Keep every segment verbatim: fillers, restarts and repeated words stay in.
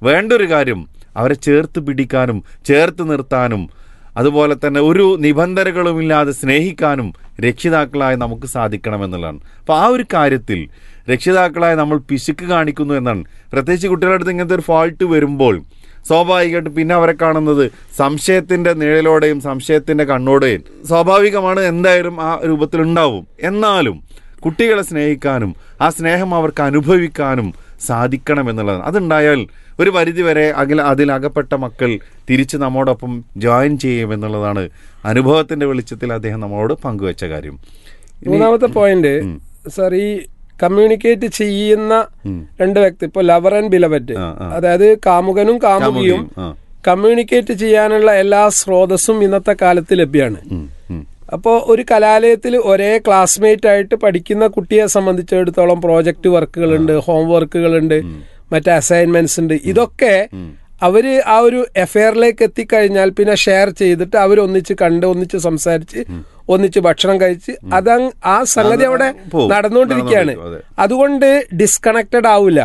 വേണ്ടൊരു കാര്യം അവരെ ചേർത്ത് പിടിക്കാനും ചേർത്ത് നിർത്താനും അതുപോലെ തന്നെ ഒരു നിബന്ധനകളുമില്ലാതെ സ്നേഹിക്കാനും രക്ഷിതാക്കളായി നമുക്ക് സാധിക്കണമെന്നുള്ളതാണ്. അപ്പോൾ ആ ഒരു കാര്യത്തിൽ രക്ഷിതാക്കളായി നമ്മൾ പിശുക്ക് കാണിക്കുന്നു എന്നാണ്. പ്രത്യേകിച്ച് കുട്ടികളുടെ അടുത്ത് ഇങ്ങനത്തെ ഒരു ഫാൾട്ട് വരുമ്പോൾ സ്വാഭാവികമായിട്ട് പിന്നെ അവരെ കാണുന്നത് സംശയത്തിൻ്റെ നിഴലോടെയും സംശയത്തിൻ്റെ കണ്ണോടെയും സ്വാഭാവികമാണ്, എന്തായാലും ആ രൂപത്തിലുണ്ടാവും. എന്നാലും കുട്ടികളെ സ്നേഹിക്കാനും ആ സ്നേഹം അവർക്ക് അനുഭവിക്കാനും സാധിക്കണം എന്നുള്ളതാണ്. അതുണ്ടായാൽ ഒരു പരിധിവരെ അകല അതിലകപ്പെട്ട മക്കൾ തിരിച്ച് നമ്മോടൊപ്പം ജോയിൻ ചെയ്യുമെന്നുള്ളതാണ് അനുഭവത്തിൻ്റെ വെളിച്ചത്തിൽ അദ്ദേഹം നമ്മളോട് പങ്കുവെച്ച കാര്യം. മൂന്നാമത്തെ പോയിന്റ് സാർ, ഈ കമ്മ്യൂണിക്കേറ്റ് ചെയ്യുന്ന രണ്ട് വ്യക്തി, ഇപ്പോൾ ലവർ ആൻഡ് ബിലവറ്റ്, അതായത് കാമുകനും കാമുകിയും കമ്മ്യൂണിക്കേറ്റ് ചെയ്യാനുള്ള എല്ലാ സ്രോതസ്സും ഇന്നത്തെ കാലത്ത് ലഭ്യമാണ്. അപ്പോൾ ഒരു കലാലയത്തിൽ ഒരേ ക്ലാസ്മേറ്റ് ആയിട്ട് പഠിക്കുന്ന കുട്ടിയെ സംബന്ധിച്ചിടത്തോളം പ്രോജക്റ്റ് വർക്കുകളുണ്ട്, ഹോം വർക്കുകളുണ്ട്, മറ്റേ അസൈൻമെന്റ്സ് ഉണ്ട്. ഇതൊക്കെ അവര് ആ ഒരു അഫെയറിലേക്ക് എത്തിക്കഴിഞ്ഞാൽ പിന്നെ ഷെയർ ചെയ്തിട്ട് അവർ ഒന്നിച്ച് കണ്ട് ഒന്നിച്ച് സംസാരിച്ച് ഒന്നിച്ച് ഭക്ഷണം കഴിച്ച് അത് ആ സംഗതി അവിടെ നടന്നുകൊണ്ടിരിക്കുകയാണ്. അതുകൊണ്ട് ഡിസ്കണക്റ്റഡ് ആവില്ല,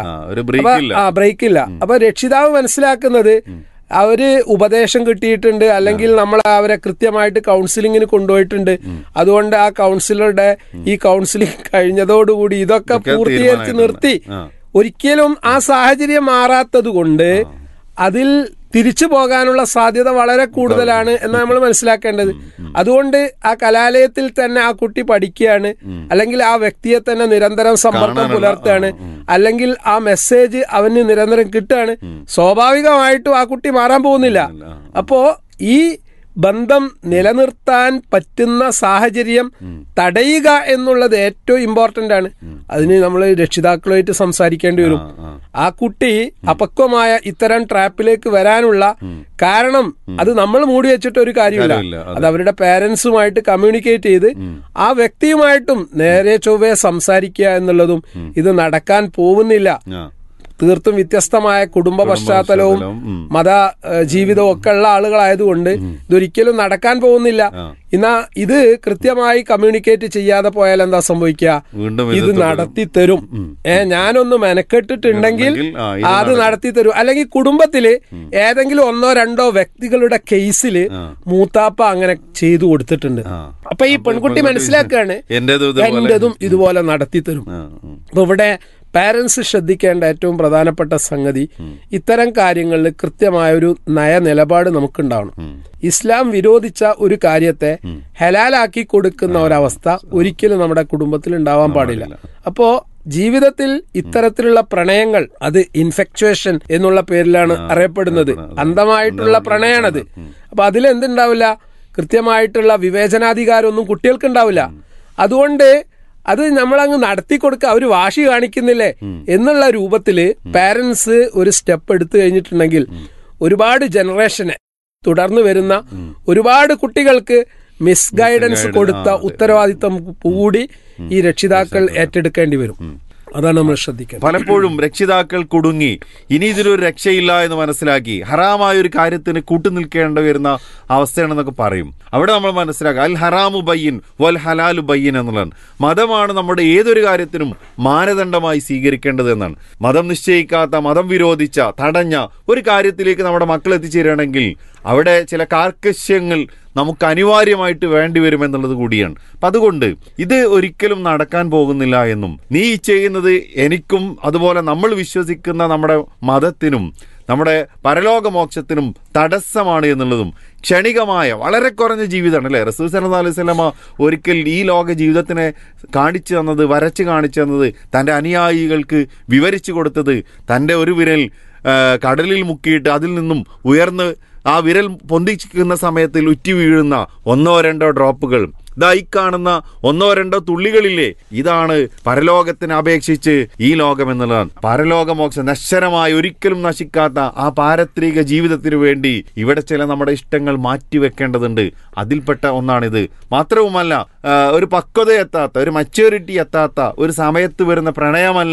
ആ ബ്രേക്ക് ഇല്ല. അപ്പൊ രക്ഷിതാവ് മനസ്സിലാക്കുന്നത് അവര് ഉപദേശം കിട്ടിയിട്ടുണ്ട്, അല്ലെങ്കിൽ നമ്മൾ അവരെ കൃത്യമായിട്ട് കൗൺസിലിങ്ങിന് കൊണ്ടുപോയിട്ടുണ്ട്. അതുകൊണ്ട് ആ കൗൺസിലറുടെ ഈ കൗൺസിലിംഗ് കഴിഞ്ഞതോടുകൂടി ഇതൊക്കെ പൂർത്തീകരിച്ച് നിർത്തി. ഒരിക്കലും ആ സാഹചര്യം മാറാത്തത് കൊണ്ട് അതിൽ തിരിച്ചു പോകാനുള്ള സാധ്യത വളരെ കൂടുതലാണ് എന്ന് നമ്മൾ മനസ്സിലാക്കേണ്ടത്. അതുകൊണ്ട് ആ കലാലയത്തിൽ തന്നെ ആ കുട്ടി പഠിക്കുകയാണ്, അല്ലെങ്കിൽ ആ വ്യക്തിയെ തന്നെ നിരന്തരം സമ്പർക്കം പുലർത്തുകയാണ്, അല്ലെങ്കിൽ ആ മെസ്സേജ് അവന് നിരന്തരം കിട്ടുകയാണ്, സ്വാഭാവികമായിട്ടും ആ കുട്ടി മാറാൻ പോകുന്നില്ല. അപ്പോ ഈ ബന്ധം നിലനിർത്താൻ പറ്റുന്ന സാഹചര്യം തടയുക എന്നുള്ളത് ഏറ്റവും ഇമ്പോർട്ടന്റ് ആണ്. അതിന് നമ്മൾ രക്ഷിതാക്കളുമായിട്ട് സംസാരിക്കേണ്ടി വരും. ആ കുട്ടി അപക്വമായ ഇത്തരം ട്രാപ്പിലേക്ക് വരാനുള്ള കാരണം അത് നമ്മൾ മൂടി വെച്ചിട്ട് ഒരു കാര്യമില്ല. അത് അവരുടെ പേരൻസുമായിട്ട് കമ്മ്യൂണിക്കേറ്റ് ചെയ്ത് ആ വ്യക്തിയുമായിട്ടും നേരെ ചൊവ്വേ സംസാരിക്കുക എന്നുള്ളതും ഇത് നടക്കാൻ പോകുന്നില്ല. തീർത്തും വ്യത്യസ്തമായ കുടുംബ പശ്ചാത്തലവും മത ജീവിതവും ഒക്കെ ഉള്ള ആളുകളായതുകൊണ്ട് ഇതൊരിക്കലും നടക്കാൻ പോകുന്നില്ല. എന്നാ ഇത് കൃത്യമായി കമ്മ്യൂണിക്കേറ്റ് ചെയ്യാതെ പോയാൽ എന്താ സംഭവിക്കുക? ഇത് നടത്തി തരും. ഏ ഞാനൊന്ന് മെനക്കെട്ടിട്ടുണ്ടെങ്കിൽ അത് നടത്തി തരും. അല്ലെങ്കിൽ കുടുംബത്തില് ഏതെങ്കിലും ഒന്നോ രണ്ടോ വ്യക്തികളുടെ കേസിൽ മൂത്താപ്പ അങ്ങനെ ചെയ്തു കൊടുത്തിട്ടുണ്ട്. അപ്പൊ ഈ പെൺകുട്ടി മനസ്സിലാക്കുകയാണ് എന്റേതും ഇതുപോലെ നടത്തി തരും. അപ്പൊ ഇവിടെ പാരന്റ്സ് ശ്രദ്ധിക്കേണ്ട ഏറ്റവും പ്രധാനപ്പെട്ട സംഗതി, ഇത്തരം കാര്യങ്ങളിൽ കൃത്യമായൊരു നയ നിലപാട് നമുക്കുണ്ടാവണം. ഇസ്ലാം വിരോധിച്ച ഒരു കാര്യത്തെ ഹലാലാക്കി കൊടുക്കുന്ന ഒരവസ്ഥ ഒരിക്കലും നമ്മുടെ കുടുംബത്തിൽ ഉണ്ടാവാൻ പാടില്ല. അപ്പോ ജീവിതത്തിൽ ഇത്തരത്തിലുള്ള പ്രണയങ്ങൾ അത് ഇൻഫെക്ച്വേഷൻ എന്നുള്ള പേരിലാണ് അറിയപ്പെടുന്നത്. അന്ധമായിട്ടുള്ള പ്രണയാണത്. അപ്പൊ അതിലെന്തുണ്ടാവില്ല, കൃത്യമായിട്ടുള്ള വിവേചനാധികാരമൊന്നും കുട്ടികൾക്ക് ഉണ്ടാവില്ല. അതുകൊണ്ട് അത് നമ്മളങ്ങ് നടത്തി കൊടുക്കുക, അവർ വാശി കാണിക്കുന്നില്ലേ എന്നുള്ള രൂപത്തില് പാരന്റ്സ് ഒരു സ്റ്റെപ്പ് എടുത്തു കഴിഞ്ഞിട്ടുണ്ടെങ്കിൽ ഒരുപാട് ജനറേഷനെ തുടർന്ന് വരുന്ന ഒരുപാട് കുട്ടികൾക്ക് മിസ് ഗൈഡൻസ് കൊടുത്ത ഉത്തരവാദിത്വം കൂടി ഈ രക്ഷിതാക്കൾ ഏറ്റെടുക്കേണ്ടി വരും. അതാണ് നമ്മൾ ശ്രദ്ധിക്കുന്നത്. പലപ്പോഴും രക്ഷിതാക്കൾ കുടുങ്ങി ഇനി ഇതിലൊരു രക്ഷയില്ല എന്ന് മനസ്സിലാക്കി ഹറാമായ ഒരു കാര്യത്തിന് കൂട്ടുനിൽക്കേണ്ടി വരുന്ന അവസ്ഥയാണെന്നൊക്കെ പറയും. അവിടെ നമ്മൾ മനസ്സിലാക്കുക അൽ ഹറാമു ബയ്യിൻ വൽ ഹലാലു ബയ്യിൻ എന്നുള്ളതാണ്. മതമാണ് നമ്മുടെ ഏതൊരു കാര്യത്തിനും മാനദണ്ഡമായി സ്വീകരിക്കേണ്ടത് എന്നാണ്. മതം നിശ്ചയിക്കാത്ത, മതം വിരോധിച്ച, തടഞ്ഞ ഒരു കാര്യത്തിലേക്ക് നമ്മുടെ മക്കൾ എത്തിച്ചേരുകയാണെങ്കിൽ അവിടെ ചില കാർക്കശ്യങ്ങൾ നമുക്ക് അനിവാര്യമായിട്ട് വേണ്ടി വരുമെന്നുള്ളത് കൂടിയാണ്. അപ്പം അതുകൊണ്ട് ഇത് ഒരിക്കലും നടക്കാൻ പോകുന്നില്ല എന്നും നീ ചെയ്യുന്നത് എനിക്കും അതുപോലെ നമ്മൾ വിശ്വസിക്കുന്ന നമ്മുടെ മതത്തിനും നമ്മുടെ പരലോകമോക്ഷത്തിനും തടസ്സമാണ് എന്നുള്ളതും ക്ഷണികമായ വളരെ കുറഞ്ഞ ജീവിതമാണ് അല്ലേ. റസൂൽ സല്ലല്ലാഹു അലൈഹി വസല്ലമ ഒരിക്കൽ ഈ ലോക ജീവിതത്തിനെ കാണിച്ചു തന്നത്, വരച്ച് കാണിച്ചു തന്നത്, തൻ്റെ അനുയായികൾക്ക് വിവരിച്ചു കൊടുത്തത് തൻ്റെ ഒരു വിരൽ കടലിൽ മുക്കിയിട്ട് അതിൽ നിന്നും ഉയർന്ന് ആ വിരൽ പൊന്തിക്കുന്ന സമയത്തിൽ ഉറ്റി വീഴുന്ന ഒന്നോ രണ്ടോ ഡ്രോപ്പുകൾ, ഇതാ ഈ കാണുന്ന ഒന്നോ രണ്ടോ തുള്ളികളില്ലേ, ഇതാണ് പരലോകത്തിനെ അപേക്ഷിച്ച് ഈ ലോകം എന്നുള്ളതാണ്. പരലോകമോക്ഷം നശ്വരമായി ഒരിക്കലും നശിക്കാത്ത ആ പാരത്രിക ജീവിതത്തിനു വേണ്ടി ഇവിടെ ചില നമ്മുടെ ഇഷ്ടങ്ങൾ മാറ്റിവെക്കേണ്ടതുണ്ട്. അതിൽപ്പെട്ട ഒന്നാണിത്. മാത്രവുമല്ല, ഒരു പക്വത എത്താത്ത, ഒരു മച്യൂരിറ്റി എത്താത്ത ഒരു സമയത്ത് വരുന്ന പ്രണയമല്ല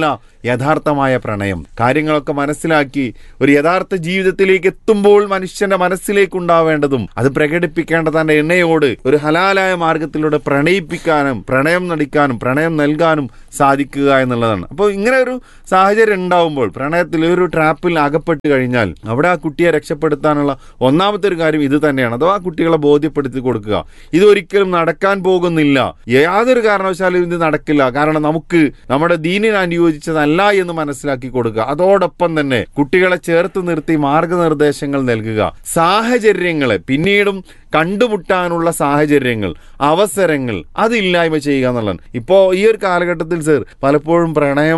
യഥാർത്ഥമായ പ്രണയം. കാര്യങ്ങളൊക്കെ മനസ്സിലാക്കി ഒരു യഥാർത്ഥ ജീവിതത്തിലേക്ക് എത്തുമ്പോൾ മനുഷ്യന്റെ മനസ്സിലേക്ക് ഉണ്ടാവേണ്ടതും അത് പ്രകടിപ്പിക്കേണ്ട തന്റെ എണ്ണയോട് ഒരു ഹലാലായ മാർഗത്തിലൂടെ പ്രണയിപ്പിക്കാനും പ്രണയം നടിക്കാനും പ്രണയം നൽകാനും സാധിക്കുക എന്നുള്ളതാണ്. അപ്പോൾ ഇങ്ങനെ ഒരു സാഹചര്യം ഉണ്ടാവുമ്പോൾ പ്രണയത്തിൽ ഒരു ട്രാപ്പിൽ അകപ്പെട്ട് കഴിഞ്ഞാൽ അവിടെ ആ കുട്ടിയെ രക്ഷപ്പെടുത്താനുള്ള ഒന്നാമത്തെ ഒരു കാര്യം ഇത് തന്നെയാണ്. അഥവാ കുട്ടികളെ ബോധ്യപ്പെടുത്തി കൊടുക്കുക, ഇതൊരിക്കലും നടക്കാൻ പോകുന്നില്ല, യാതൊരു കാരണവശാലും ഇത് നടക്കില്ല, കാരണം നമുക്ക് നമ്മുടെ ദീനിന് അനുയോജിച്ചതല്ല എന്ന് മനസ്സിലാക്കി കൊടുക്കുക. അതോടൊപ്പം തന്നെ കുട്ടികളെ ചേർത്ത് നിർത്തി മാർഗനിർദ്ദേശങ്ങൾ നൽകുക, സാഹചര്യങ്ങളെ പിന്നീടും കണ്ടുമുട്ടാനുള്ള സാഹചര്യങ്ങൾ, അവസരങ്ങൾ അതില്ലായ്മ ചെയ്യുക എന്നുള്ളതാണ്. ഇപ്പോൾ ഈ ഒരു കാലഘട്ടത്തിൽ സർ പലപ്പോഴും പ്രണയം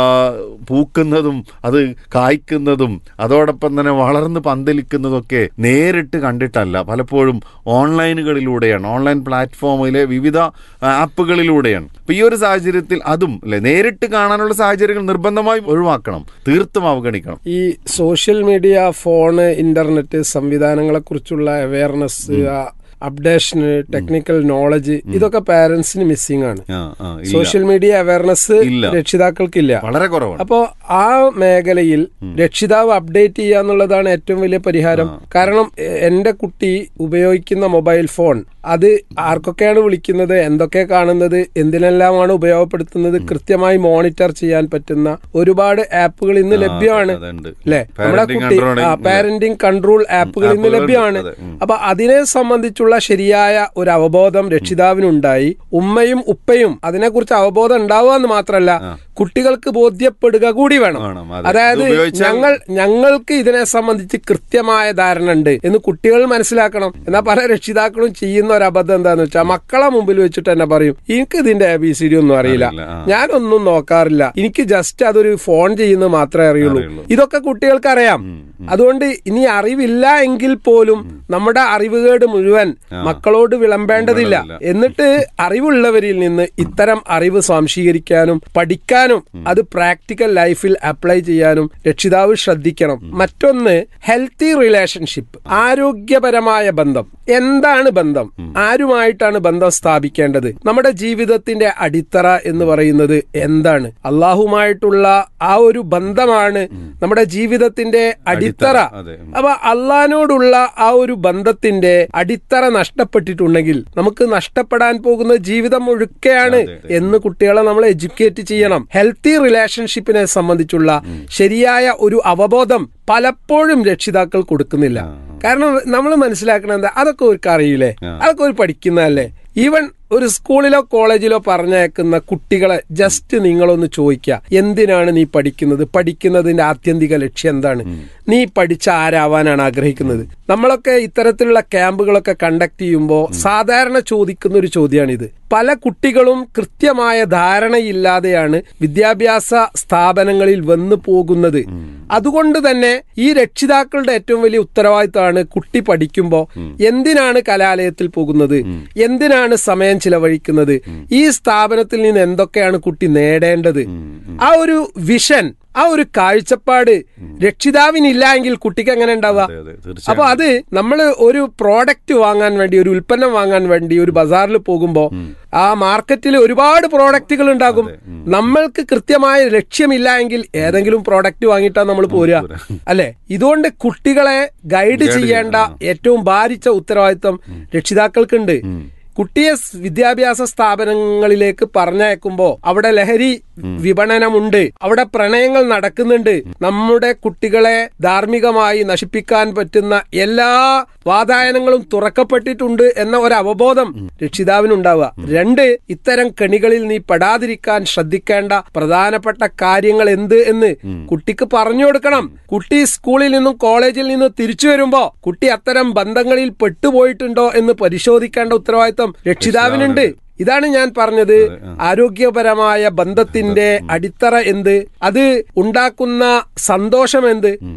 പൂക്കുന്നതും അത് കായ്ക്കുന്നതും അതോടൊപ്പം തന്നെ വളർന്ന് പന്തലിക്കുന്നതൊക്കെ നേരിട്ട് കണ്ടിട്ടല്ല, പലപ്പോഴും ഓൺലൈനുകളിലൂടെയാണ്, ഓൺലൈൻ പ്ലാറ്റ്ഫോമിലെ വിവിധ ആപ്പുകളിലൂടെയാണ്. അപ്പൊ ഈ ഒരു സാഹചര്യത്തിൽ അതും അല്ലെ നേരിട്ട് കാണാനുള്ള സാഹചര്യങ്ങൾ നിർബന്ധമായും ഒഴിവാക്കണം, തീർത്തും അവഗണിക്കണം. ഈ സോഷ്യൽ മീഡിയ, ഫോണ്, ഇന്റർനെറ്റ് സംവിധാനങ്ങളെ കുറിച്ചുള്ള അവയർനെസ്, അപ്ഡേഷന്, ടെക്നിക്കൽ നോളജ്, ഇതൊക്കെ പാരന്റ്സിന് മിസ്സിംഗ് ആണ്. സോഷ്യൽ മീഡിയ അവയർനെസ് രക്ഷിതാക്കൾക്കില്ല, വളരെ കുറവാണ്. അപ്പോ ആ മേഖലയിൽ രക്ഷിതാവ് അപ്ഡേറ്റ് ചെയ്യുക എന്നുള്ളതാണ് ഏറ്റവും വലിയ പരിഹാരം. കാരണം എന്റെ കുട്ടി ഉപയോഗിക്കുന്ന മൊബൈൽ ഫോൺ അത് ആർക്കൊക്കെയാണ് വിളിക്കുന്നത്, എന്തൊക്കെ കാണുന്നത്, എന്തിനെല്ലാമാണ് ഉപയോഗപ്പെടുത്തുന്നത് കൃത്യമായി മോണിറ്റർ ചെയ്യാൻ പറ്റുന്ന ഒരുപാട് ആപ്പുകൾ ഇന്ന് ലഭ്യമാണ് അല്ലെ. നമ്മുടെ കുട്ടി പാരന്റിംഗ് കൺട്രോൾ ആപ്പുകൾ ഇന്ന് ലഭ്യമാണ്. അപ്പൊ അതിനെ സംബന്ധിച്ചുള്ള ശരിയായ ഒരു അവബോധം രക്ഷിതാവിനുണ്ടായി, ഉമ്മയും ഉപ്പയും അതിനെക്കുറിച്ച് അവബോധം ഉണ്ടാവുക എന്ന് മാത്രമല്ല കുട്ടികൾക്ക് ബോധ്യപ്പെടുക കൂടി വേണം. അതായത് ഞങ്ങൾ ഞങ്ങൾക്ക് ഇതിനെ സംബന്ധിച്ച് കൃത്യമായ ധാരണ ഉണ്ട് എന്ന് കുട്ടികൾ മനസ്സിലാക്കണം. എന്നാൽ പല രക്ഷിതാക്കളും ചെയ്യുന്ന ഒരു അബദ്ധം എന്താന്ന് വെച്ചാൽ മക്കളെ മുമ്പിൽ വെച്ചിട്ട് തന്നെ പറയും, എനിക്ക് ഇതിന്റെ എ ബി സി ഡി ഒന്നും അറിയില്ല, ഞാനൊന്നും നോക്കാറില്ല, എനിക്ക് ജസ്റ്റ് അതൊരു ഫോൺ ചെയ്യുന്നത് മാത്രമേ അറിയുള്ളൂ. ഇതൊക്കെ കുട്ടികൾക്ക് അറിയാം. അതുകൊണ്ട് ഇനി അറിവില്ല എങ്കിൽ പോലും നമ്മുടെ അറിവുകേട് മുഴുവൻ മക്കളോട് വിളമ്പേണ്ടതില്ല. എന്നിട്ട് അറിവുള്ളവരിൽ നിന്ന് ഇത്തരം അറിവ് സ്വാംശീകരിക്കാനും പഠിക്കാനും അത് പ്രാക്ടിക്കൽ ലൈഫിൽ അപ്ലൈ ചെയ്യാനും രക്ഷിതാവ് ശ്രദ്ധിക്കണം. മറ്റൊന്ന് ഹെൽത്തി റിലേഷൻഷിപ്പ്, ആരോഗ്യപരമായ ബന്ധം. എന്താണ് ബന്ധം? ആരുമായിട്ടാണ് ബന്ധം സ്ഥാപിക്കേണ്ടത്? നമ്മുടെ ജീവിതത്തിന്റെ അടിത്തറ എന്ന് പറയുന്നത് എന്താണ്? അള്ളാഹുമായിട്ടുള്ള ആ ഒരു ബന്ധമാണ് നമ്മുടെ ജീവിതത്തിന്റെ അടിത്തറ. അപ്പൊ അള്ളാഹിനോടുള്ള ആ ഒരു ബന്ധത്തിന്റെ അടിത്തറ നഷ്ടപ്പെട്ടിട്ടുണ്ടെങ്കിൽ നമുക്ക് നഷ്ടപ്പെടാൻ പോകുന്ന ജീവിതം ഒഴുക്കെയാണ് എന്ന് കുട്ടികളെ നമ്മൾ എഡ്യൂക്കേറ്റ് ചെയ്യണം. ഹെൽത്തി റിലേഷൻഷിപ്പിനെ സംബന്ധിച്ചുള്ള ശരിയായ ഒരു അവബോധം പലപ്പോഴും രക്ഷിതാക്കൾ കൊടുക്കുന്നില്ല. കാരണം നമ്മൾ മനസ്സിലാക്കണം എന്താ, അതൊക്കെ ഒരു അറിയില്ലേ, അതൊക്കെ ഒരു പഠിക്കുന്നതല്ലേ. ഈവൻ ഒരു സ്കൂളിലോ കോളേജിലോ പറഞ്ഞയക്കുന്ന കുട്ടികളെ ജസ്റ്റ് നിങ്ങളൊന്ന് ചോദിക്കുക, എന്തിനാണ് നീ പഠിക്കുന്നത്, പഠിക്കുന്നതിന്റെ ആത്യന്തിക ലക്ഷ്യം എന്താണ്, നീ പഠിച്ച ആരാവാനാണ് ആഗ്രഹിക്കുന്നത്. നമ്മളൊക്കെ ഇത്തരത്തിലുള്ള ക്യാമ്പുകളൊക്കെ കണ്ടക്ട് ചെയ്യുമ്പോൾ സാധാരണ ചോദിക്കുന്ന ഒരു ചോദ്യമാണിത്. പല കുട്ടികളും കൃത്യമായ ധാരണയില്ലാതെയാണ് വിദ്യാഭ്യാസ സ്ഥാപനങ്ങളിൽ വന്നു പോകുന്നത്. അതുകൊണ്ട് തന്നെ ഈ രക്ഷിതാക്കളുടെ ഏറ്റവും വലിയ ഉത്തരവാദിത്തമാണ് കുട്ടി പഠിക്കുമ്പോൾ എന്തിനാണ് കലാലയത്തിൽ പോകുന്നത്, എന്തിനാണ് സമയം ചിലവഴിക്കുന്നത്, ഈ സ്ഥാപനത്തിൽ നിന്ന് എന്തൊക്കെയാണ് കുട്ടി നേടേണ്ടത്, ആ ഒരു വിഷൻ, ആ ഒരു കാഴ്ചപ്പാട് രക്ഷിതാവിനില്ല എങ്കിൽ കുട്ടിക്ക് എങ്ങനെ ഉണ്ടാവുക? അപ്പൊ അത് നമ്മൾ ഒരു പ്രോഡക്റ്റ് വാങ്ങാൻ വേണ്ടി, ഒരു ഉൽപ്പന്നം വാങ്ങാൻ വേണ്ടി ഒരു ബസാറിൽ പോകുമ്പോ ആ മാർക്കറ്റിൽ ഒരുപാട് പ്രോഡക്റ്റുകൾ ഉണ്ടാകും. നമ്മൾക്ക് കൃത്യമായ ലക്ഷ്യമില്ല എങ്കിൽ ഏതെങ്കിലും പ്രോഡക്റ്റ് വാങ്ങിയിട്ടാണ് നമ്മൾ പോരുക അല്ലെ. ഇതുകൊണ്ട് കുട്ടികളെ ഗൈഡ് ചെയ്യേണ്ട ഏറ്റവും ഭാരിച്ച ഉത്തരവാദിത്വം രക്ഷിതാക്കൾക്കുണ്ട്. കുട്ടിയെ വിദ്യാഭ്യാസ സ്ഥാപനങ്ങളിലേക്ക് പറഞ്ഞയക്കുമ്പോ അവിടെ ലഹരി വിപണനമുണ്ട്, അവിടെ പ്രണയങ്ങൾ നടക്കുന്നുണ്ട്. നമ്മുടെ കുട്ടികളെ ധാർമ്മികമായി നശിപ്പിക്കാൻ പറ്റുന്ന എല്ലാ വാതായനങ്ങളും തുറക്കപ്പെട്ടിട്ടുണ്ട് എന്ന ഒരു അവബോധം രക്ഷിതാവിനുണ്ടാവുക. രണ്ട്, ഇത്തരം കെണികളിൽ നീ പെടാതിരിക്കാൻ ശ്രദ്ധിക്കേണ്ട പ്രധാനപ്പെട്ട കാര്യങ്ങൾ എന്ത് എന്ന് കുട്ടിക്ക് പറഞ്ഞു കൊടുക്കണം. കുട്ടി സ്കൂളിൽ നിന്നും കോളേജിൽ നിന്നും തിരിച്ചു വരുമ്പോ കുട്ടി അത്തരം ബന്ധങ്ങളിൽ പെട്ടുപോയിട്ടുണ്ടോ എന്ന് പരിശോധിക്കേണ്ട ഉത്തരവാദിത്തം രക്ഷിതാവിനുണ്ട്. ഇതാണ് ഞാൻ പറഞ്ഞത്, ആരോഗ്യപരമായ ബന്ധത്തിന്റെ അടിത്തറ എന്ത്, അത് ഉണ്ടാക്കുന്ന സന്തോഷം എന്ത്,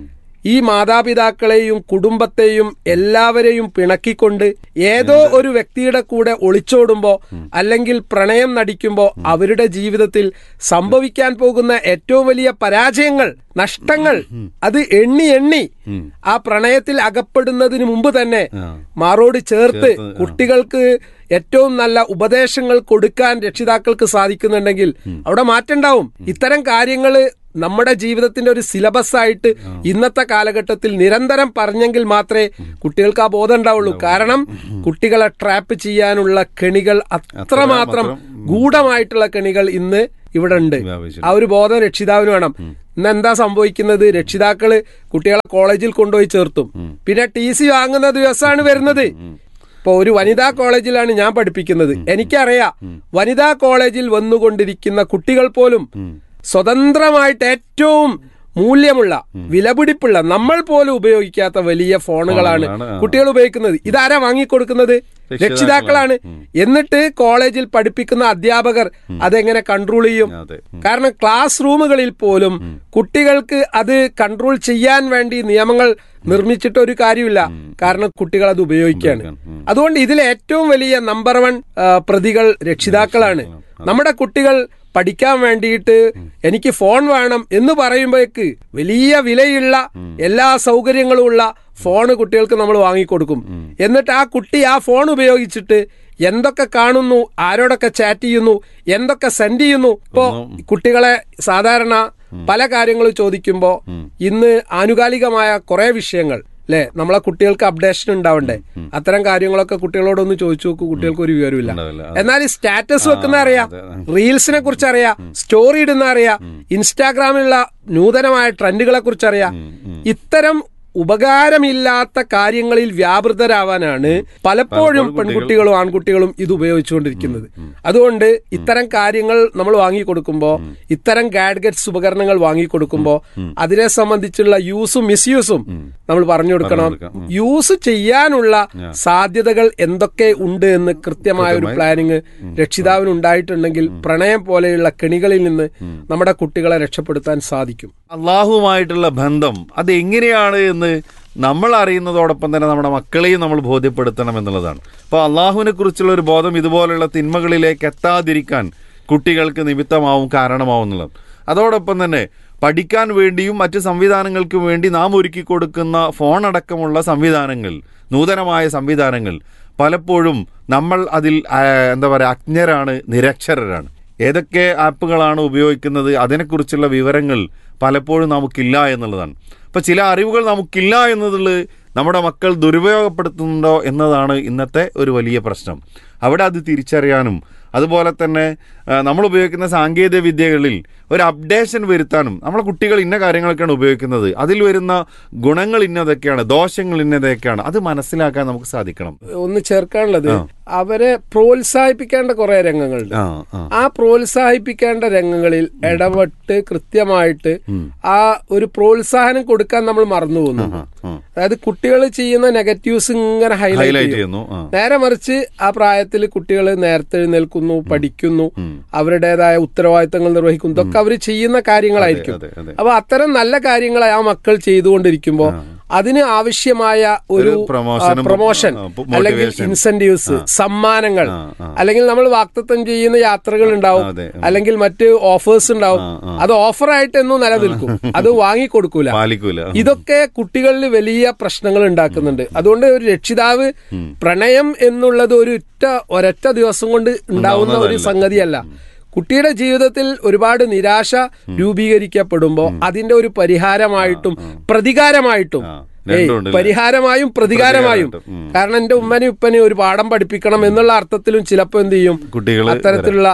ഈ മാതാപിതാക്കളെയും കുടുംബത്തെയും എല്ലാവരെയും പിണക്കിക്കൊണ്ട് ഏതോ ഒരു വ്യക്തിയുടെ കൂടെ ഒളിച്ചോടുമ്പോ അല്ലെങ്കിൽ പ്രണയം നടിക്കുമ്പോ അവരുടെ ജീവിതത്തിൽ സംഭവിക്കാൻ പോകുന്ന ഏറ്റവും വലിയ പരാജയങ്ങൾ, നഷ്ടങ്ങൾ അത് എണ്ണി എണ്ണി ആ പ്രണയത്തിൽ അകപ്പെടുന്നതിന് മുമ്പ് തന്നെ മാറോട് ചേർത്ത് കുട്ടികൾക്ക് ഏറ്റവും നല്ല ഉപദേശങ്ങൾ കൊടുക്കാൻ രക്ഷിതാക്കൾക്ക് സാധിക്കുന്നുണ്ടെങ്കിൽ അവിടെ മാറ്റണ്ടാവും. ഇത്തരം കാര്യങ്ങള് നമ്മുടെ ജീവിതത്തിന്റെ ഒരു സിലബസ് ആയിട്ട് ഇന്നത്തെ കാലഘട്ടത്തിൽ നിരന്തരം പറഞ്ഞെങ്കിൽ മാത്രമേ കുട്ടികൾക്ക് ആ ബോധം ഉണ്ടാവുള്ളൂ. കാരണം കുട്ടികളെ ട്രാപ്പ് ചെയ്യാനുള്ള കെണികൾ അത്രമാത്രം ഗൂഢമായിട്ടുള്ള കെണികൾ ഇന്ന് ഇവിടെ ഉണ്ട്. ആ ഒരു ബോധം രക്ഷിതാവിന് വേണം. ഇന്ന് എന്താ സംഭവിക്കുന്നത്? രക്ഷിതാക്കള് കുട്ടികളെ കോളേജിൽ കൊണ്ടുപോയി ചേർത്തും പിന്നെ ടി സി വാങ്ങുന്ന ദിവസമാണ് വരുന്നത്. ഇപ്പൊ ഒരു വനിതാ കോളേജിലാണ് ഞാൻ പഠിപ്പിക്കുന്നത്. എനിക്കറിയാം വനിതാ കോളേജിൽ വന്നുകൊണ്ടിരിക്കുന്ന കുട്ടികൾ പോലും സ്വതന്ത്രമായിട്ട് ഏറ്റവും മൂല്യമുള്ള വിലപിടിപ്പുള്ള നമ്മൾ പോലും ഉപയോഗിക്കാത്ത വലിയ ഫോണുകളാണ് കുട്ടികൾ ഉപയോഗിക്കുന്നത്. ഇതാരാ വാങ്ങിക്കൊടുക്കുന്നത്? രക്ഷിതാക്കളാണ്. എന്നിട്ട് കോളേജിൽ പഠിപ്പിക്കുന്ന അധ്യാപകർ അതെങ്ങനെ കൺട്രോൾ ചെയ്യും? കാരണം ക്ലാസ് റൂമുകളിൽ പോലും കുട്ടികൾക്ക് അത് കൺട്രോൾ ചെയ്യാൻ വേണ്ടി നിയമങ്ങൾ നിർമ്മിച്ചിട്ട് ഒരു കാര്യമില്ല. കാരണം കുട്ടികൾ അത് ഉപയോഗിക്കുകയാണ്. അതുകൊണ്ട് ഇതിൽ ഏറ്റവും വലിയ നമ്പർ വൺ പ്രതികൾ രക്ഷിതാക്കളാണ്. നമ്മുടെ കുട്ടികൾ പഠിക്കാൻ വേണ്ടിയിട്ട് എനിക്ക് ഫോൺ വേണം എന്ന് പറയുമ്പോഴേക്ക് വലിയ വിലയുള്ള എല്ലാ സൗകര്യങ്ങളും ഉള്ള ഫോണ് കുട്ടികൾക്ക് നമ്മൾ വാങ്ങിക്കൊടുക്കും. എന്നിട്ട് ആ കുട്ടി ആ ഫോൺ ഉപയോഗിച്ചിട്ട് എന്തൊക്കെ കാണുന്നു, ആരോടൊക്കെ ചാറ്റ് ചെയ്യുന്നു, എന്തൊക്കെ സെൻഡ് ചെയ്യുന്നു. ഇപ്പോ കുട്ടികളെ സാധാരണ പല കാര്യങ്ങളും ചോദിക്കുമ്പോ ഇന്ന് ആനുകാലികമായ കുറെ വിഷയങ്ങൾ അല്ലെ, നമ്മളെ കുട്ടികൾക്ക് അപ്ഡേഷൻ ഉണ്ടാവണ്ടേ? അത്തരം കാര്യങ്ങളൊക്കെ കുട്ടികളോടൊന്ന് ചോദിച്ചു നോക്കൂ, കുട്ടികൾക്ക് ഒരു വിവരമില്ല. എന്നാൽ ഈ സ്റ്റാറ്റസ് വെക്കുന്ന അറിയാം, റീൽസിനെ കുറിച്ച് അറിയാം, സ്റ്റോറി ഇടുന്ന അറിയാം, ഇൻസ്റ്റാഗ്രാമിലുള്ള നൂതനമായ ട്രെൻഡുകളെ കുറിച്ച് അറിയാം. ഇത്തരം ഉപകാരമില്ലാത്ത കാര്യങ്ങളിൽ വ്യാപൃതരാവാനാണ് പലപ്പോഴും പെൺകുട്ടികളും ആൺകുട്ടികളും ഇത് ഉപയോഗിച്ചുകൊണ്ടിരിക്കുന്നത്. അതുകൊണ്ട് ഇത്തരം കാര്യങ്ങൾ നമ്മൾ വാങ്ങിക്കൊടുക്കുമ്പോൾ, ഇത്തരം ഗാഡ്ഗറ്റ്സ് ഉപകരണങ്ങൾ വാങ്ങിക്കൊടുക്കുമ്പോൾ അതിനെ സംബന്ധിച്ചുള്ള യൂസും മിസ്യൂസും നമ്മൾ പറഞ്ഞു കൊടുക്കണം. യൂസ് ചെയ്യാനുള്ള സാധ്യതകൾ എന്തൊക്കെ ഉണ്ട് എന്ന് കൃത്യമായ ഒരു പ്ലാനിങ് രക്ഷിതാവിന് ഉണ്ടായിട്ടുണ്ടെങ്കിൽ പ്രണയം പോലെയുള്ള കെണികളിൽ നിന്ന് നമ്മുടെ കുട്ടികളെ രക്ഷപ്പെടുത്താൻ സാധിക്കും. അള്ളാഹുമായിട്ടുള്ള ബന്ധം അത് എങ്ങനെയാണ് എന്ന് നമ്മൾ അറിയുന്നതോടൊപ്പം തന്നെ നമ്മുടെ മക്കളെയും നമ്മൾ ബോധ്യപ്പെടുത്തണം എന്നുള്ളതാണ്. അപ്പോൾ അള്ളാഹുവിനെ കുറിച്ചുള്ള ഒരു ബോധം ഇതുപോലുള്ള തിന്മകളിലേക്ക് എത്താതിരിക്കാൻ കുട്ടികൾക്ക് നിമിത്തമാവും, കാരണമാവും എന്നുള്ളത്. അതോടൊപ്പം തന്നെ പഠിക്കാൻ വേണ്ടിയും മറ്റ് സംവിധാനങ്ങൾക്കും വേണ്ടി നാം ഒരുക്കി കൊടുക്കുന്ന ഫോൺ അടക്കമുള്ള സംവിധാനങ്ങൾ, നൂതനമായ സംവിധാനങ്ങൾ പലപ്പോഴും നമ്മൾ അതിൽ എന്താ പറയുക അജ്ഞരാണ്, നിരക്ഷരരാണ്. ഏതൊക്കെ ആപ്പുകളാണ് ഉപയോഗിക്കുന്നത് അതിനെക്കുറിച്ചുള്ള വിവരങ്ങൾ പലപ്പോഴും നമുക്കില്ല എന്നുള്ളതാണ്. അപ്പോൾ ചില അറിവുകൾ നമുക്കില്ല എന്നതിൽ നമ്മുടെ മക്കൾ ദുരുപയോഗപ്പെടുത്തുന്നുണ്ടോ എന്നതാണ് ഇന്നത്തെ ഒരു വലിയ പ്രശ്നം. അവിടെ അത് തിരിച്ചറിയാനും അതുപോലെ തന്നെ നമ്മൾ ഉപയോഗിക്കുന്ന സാങ്കേതിക വിദ്യകളിൽ ഒരു അപ്ഡേഷൻ വരുത്താനും നമ്മളെ കുട്ടികൾ ഇന്ന കാര്യങ്ങളൊക്കെയാണ് ഉപയോഗിക്കുന്നത്, അതിൽ വരുന്ന ഗുണങ്ങൾ ഇന്നതൊക്കെയാണ്, ദോഷങ്ങൾ ഇന്നതൊക്കെയാണ്, അത് മനസ്സിലാക്കാൻ നമുക്ക് സാധിക്കണം. ഒന്ന് ചേർക്കാനുള്ളത്, അവരെ പ്രോത്സാഹിപ്പിക്കേണ്ട കുറെ രംഗങ്ങളുണ്ട്. ആ പ്രോത്സാഹിപ്പിക്കേണ്ട രംഗങ്ങളിൽ ഇടപെട്ട് കൃത്യമായിട്ട് ആ ഒരു പ്രോത്സാഹനം കൊടുക്കാൻ നമ്മൾ മറന്നു പോകുന്നു. അതായത് കുട്ടികൾ ചെയ്യുന്ന നെഗറ്റീവ്സ് ഇങ്ങനെ ഹൈലൈറ്റ് ചെയ്യുന്നു. നേരെ മറിച്ച് ആ പ്രായത്തിൽ കുട്ടികൾ നേരത്തെ എഴുന്നേൽക്കുന്നു, പഠിക്കുന്നു, അവരുടേതായ ഉത്തരവാദിത്തങ്ങൾ നിർവഹിക്കുന്നു. ഇതൊക്കെ അവർ ചെയ്യുന്ന കാര്യങ്ങളായിരിക്കും. അപ്പൊ അത്തരം നല്ല കാര്യങ്ങൾ ആ മക്കൾ ചെയ്തുകൊണ്ടിരിക്കുമ്പോ അതിന് ആവശ്യമായ ഒരു പ്രൊമോഷൻ അല്ലെങ്കിൽ ഇൻസെന്റീവ്സ്, സമ്മാനങ്ങൾ, അല്ലെങ്കിൽ നമ്മൾ വാഗ്ദത്തം ചെയ്യുന്ന യാത്രകൾ ഉണ്ടാവും, അല്ലെങ്കിൽ മറ്റ് ഓഫേഴ്സ് ഉണ്ടാവും. അത് ഓഫറായിട്ട് എന്നും നിലനിൽക്കും, അത് വാങ്ങിക്കൊടുക്കൂല. ഇതൊക്കെ കുട്ടികളിൽ വലിയ പ്രശ്നങ്ങൾ ഉണ്ടാക്കുന്നുണ്ട്. അതുകൊണ്ട് ഒരു രക്ഷിതാവ് പ്രണയം എന്നുള്ളത് ഒരു ഒറ്റ ഒരൊറ്റ ദിവസം കൊണ്ട് ഉണ്ടാവുന്ന ഒരു സംഗതിയല്ല. കുട്ടിയുടെ ജീവിതത്തിൽ ഒരുപാട് നിരാശ രൂപീകരിക്കപ്പെടുമ്പോൾ അതിന്റെ ഒരു പരിഹാരമായിട്ടും പ്രതികാരമായിട്ടും പരിഹാരമായും പ്രതികാരമായും, കാരണം എന്റെ ഉമ്മനെ ഉപ്പനെ ഒരു പാഠം പഠിപ്പിക്കണം എന്നുള്ള അർത്ഥത്തിലും ചിലപ്പോ എന്ത് ചെയ്യും, അത്തരത്തിലുള്ള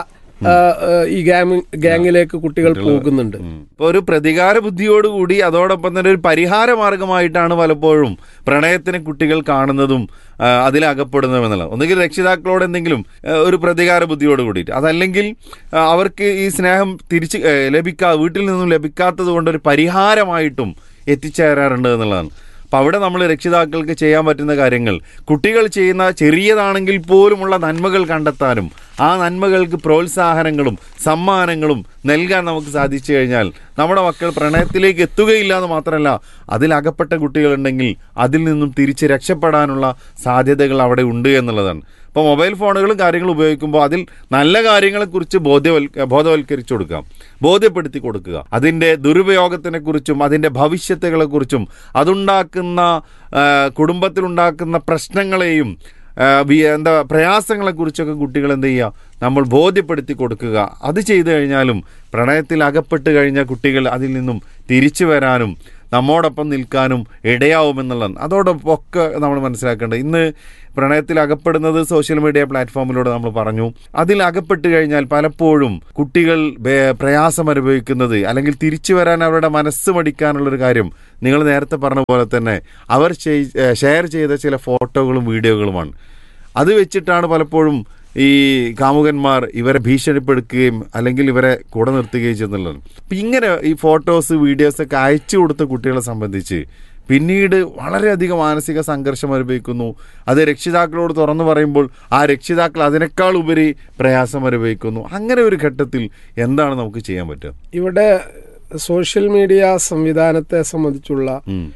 ഈ ഗാങ്ങിലേക്ക് കുട്ടികൾ പോകുന്നുണ്ട്. ഇപ്പൊ ഒരു പ്രതികാര ബുദ്ധിയോടുകൂടി അതോടൊപ്പം തന്നെ ഒരു പരിഹാര മാർഗമായിട്ടാണ് പലപ്പോഴും പ്രണയത്തിനെ കുട്ടികൾ കാണുന്നതും അതിലകപ്പെടുന്നതും എന്നുള്ളത്. ഒന്നുകിൽ രക്ഷിതാക്കളോട് എന്തെങ്കിലും ഒരു പ്രതികാര ബുദ്ധിയോട് കൂടിയിട്ട്, അതല്ലെങ്കിൽ അവർക്ക് ഈ സ്നേഹം തിരിച്ച് ലഭിക്കാ വീട്ടിൽ നിന്നും ലഭിക്കാത്തത് കൊണ്ട് ഒരു പരിഹാരമായിട്ടും എത്തിച്ചേരാറുണ്ട് എന്നുള്ളതാണ്. അപ്പം അവിടെ നമ്മൾ രക്ഷിതാക്കൾക്ക് ചെയ്യാൻ പറ്റുന്ന കാര്യങ്ങൾ, കുട്ടികൾ ചെയ്യുന്ന ചെറിയതാണെങ്കിൽ പോലുമുള്ള നന്മകൾ കണ്ടെത്താനും ആ നന്മകൾക്ക് പ്രോത്സാഹനങ്ങളും സമ്മാനങ്ങളും നൽകാൻ നമുക്ക് സാധിച്ചു കഴിഞ്ഞാൽ നമ്മുടെ മക്കൾ പ്രണയത്തിലേക്ക് എത്തുകയില്ല എന്ന് മാത്രമല്ല, അതിലകപ്പെട്ട കുട്ടികളുണ്ടെങ്കിൽ അതിൽ നിന്നും തിരിച്ച് രക്ഷപ്പെടാനുള്ള സാധ്യതകൾ അവിടെ ഉണ്ട് എന്നുള്ളതാണ്. അപ്പോൾ മൊബൈൽ ഫോണുകളും കാര്യങ്ങളും ഉപയോഗിക്കുമ്പോൾ അതിൽ നല്ല കാര്യങ്ങളെക്കുറിച്ച് ബോധ്യവൽ ബോധവൽക്കരിച്ചു കൊടുക്കാം, ബോധ്യപ്പെടുത്തി കൊടുക്കുക. അതിൻ്റെ ദുരുപയോഗത്തിനെക്കുറിച്ചും അതിൻ്റെ ഭവിഷ്യത്തുകളെക്കുറിച്ചും അതുണ്ടാക്കുന്ന കുടുംബത്തിലുണ്ടാക്കുന്ന പ്രശ്നങ്ങളെയും എന്താ പ്രയാസങ്ങളെക്കുറിച്ചൊക്കെ കുട്ടികൾ എന്ത് ചെയ്യുക, നമ്മൾ ബോധ്യപ്പെടുത്തി കൊടുക്കുക. അത് ചെയ്തു കഴിഞ്ഞാലും പ്രണയത്തിൽ അകപ്പെട്ട് കഴിഞ്ഞ കുട്ടികൾ അതിൽ നിന്നും തിരിച്ചു വരാനും നമ്മോടൊപ്പം നിൽക്കാനും ഇടയാവുമെന്നുള്ളതാണ്. അതോടൊപ്പം ഒക്കെ നമ്മൾ മനസ്സിലാക്കേണ്ടത്, ഇന്ന് പ്രണയത്തിൽ അകപ്പെടുന്നത് സോഷ്യൽ മീഡിയ പ്ലാറ്റ്ഫോമിലൂടെ നമ്മൾ പറഞ്ഞു. അതിൽ അകപ്പെട്ട് കഴിഞ്ഞാൽ പലപ്പോഴും കുട്ടികൾ പ്രയാസം അനുഭവിക്കുന്നത് അല്ലെങ്കിൽ തിരിച്ചു വരാൻ അവരുടെ മനസ്സ് മടിക്കാനുള്ളൊരു കാര്യം നിങ്ങൾ നേരത്തെ പറഞ്ഞ പോലെ തന്നെ അവർ ഷെയർ ചെയ്ത ചില ഫോട്ടോകളും വീഡിയോകളുമാണ്. അത് വെച്ചിട്ടാണ് പലപ്പോഴും ഈ കാമുകന്മാർ ഇവരെ ഭീഷണിപ്പെടുത്തുകയും അല്ലെങ്കിൽ ഇവരെ കൂടെ നിർത്തുകയും ചെയ്യുന്നുള്ളത്. അപ്പം ഇങ്ങനെ ഈ ഫോട്ടോസ് വീഡിയോസൊക്കെ അയച്ചു കൊടുത്ത കുട്ടികളെ സംബന്ധിച്ച് പിന്നീട് വളരെയധികം മാനസിക സംഘർഷം അനുഭവിക്കുന്നു. അത് രക്ഷിതാക്കളോട് തുറന്നു പറയുമ്പോൾ ആ രക്ഷിതാക്കൾ അതിനേക്കാൾ ഉപരി പ്രയാസം അനുഭവിക്കുന്നു. അങ്ങനെ ഒരു ഘട്ടത്തിൽ എന്താണ് നമുക്ക് ചെയ്യാൻ പറ്റുക? ഇവിടെ സോഷ്യൽ മീഡിയ സംവിധാനത്തെ സംബന്ധിച്ചുള്ള